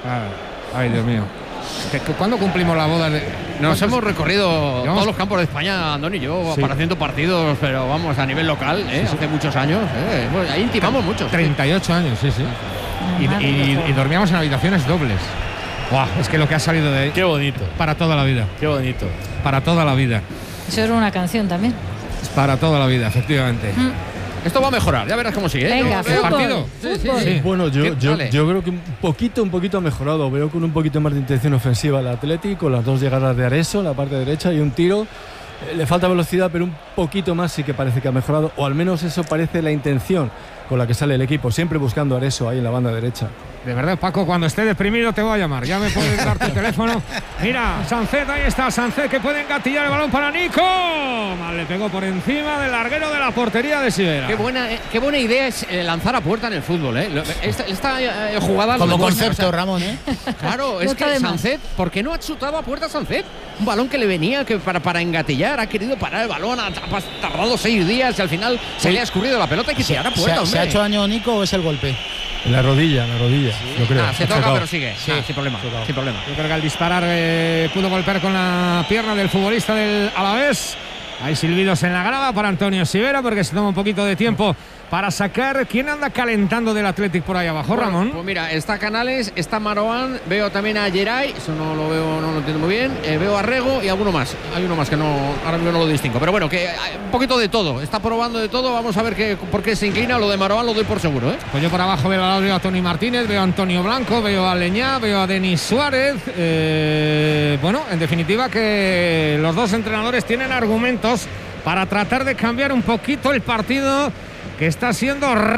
Ah, ay, Dios mío. ¿Que- que- ¿Cuándo cumplimos la boda? De... Nos hemos recorrido Llevamos- todos los campos de España, Andoni y yo, Sí. para haciendo partidos, pero vamos, a nivel local, ¿eh? Hace muchos años. ¿eh? Bueno, ahí intimamos mucho. treinta y ocho años, sí, sí. Y, y- y dormíamos en habitaciones dobles. Buah, es que lo que ha salido de ahí. Qué bonito. Para toda la vida. Qué bonito. Para toda la vida. Eso era una canción también. Para toda la vida, efectivamente. Esto va a mejorar, ya verás cómo sigue. ¿eh? Venga, Yo veo- fútbol, partido. Sí, sí, fútbol. sí. Bueno, yo, ¿Qué? yo, Dale. yo creo que un poquito, un poquito ha mejorado. Veo con un poquito más de intención ofensiva el Atlético, con las dos llegadas de Areso en la parte derecha y un tiro. Eh, Le falta velocidad, pero un poquito más sí que parece que ha mejorado, o al menos eso parece la intención con la que sale el equipo, siempre buscando a Areso ahí en la banda derecha. De verdad, Paco, cuando esté deprimido te voy a llamar. Ya me puedes dar tu teléfono. Mira, Sancet, ahí está. Sancet que puede engatillar el balón para Nico. Mal, le pegó por encima del larguero de la portería de Sivera. Qué buena, eh, qué buena idea es eh, lanzar a puerta en el fútbol, ¿eh? Lo- Esta, esta, eh, jugada. Como lo- concepto, o sea, Ramón, ¿eh? Claro, No es está que de más. Sancet, ¿por qué no ha chutado a puerta Sancet? Un balón que le venía que para, para engatillar, ha querido parar el balón, ha, ha tardado seis días y al final se le ha escurrido la pelota y que tirar a ¿Se, puerta, ha- hombre. ¿Se ha hecho daño Nico o es el golpe? En la rodilla, en la rodilla, yo creo. Ah, se Ha toca, chocado. pero sigue. Sí. Ah, sin problema, sin problema. Yo creo que al disparar eh, pudo golpear con la pierna del futbolista del Alavés. Hay silbidos en la grada para Antonio Sivera porque se toma un poquito de tiempo para sacar. ¿Quién anda calentando del Athletic por ahí abajo, Bueno, Ramón? Pues mira, está Canales, está Marouane, veo también a Geray, eso no lo veo, no lo entiendo muy bien. Eh, veo a Rego y alguno más. Hay uno más que no, ahora mismo no lo distingo. Pero bueno, que hay un poquito de todo. Está probando de todo. Vamos a ver qué, por qué se inclina. Lo de Marouane lo doy por seguro, ¿eh? Pues yo por abajo veo, al lado a Tony Martínez, veo a Antonio Blanco, veo a Leñá, veo a Denis Suárez. Eh, bueno, en definitiva que los dos entrenadores tienen argumentos para tratar de cambiar un poquito el partido que está siendo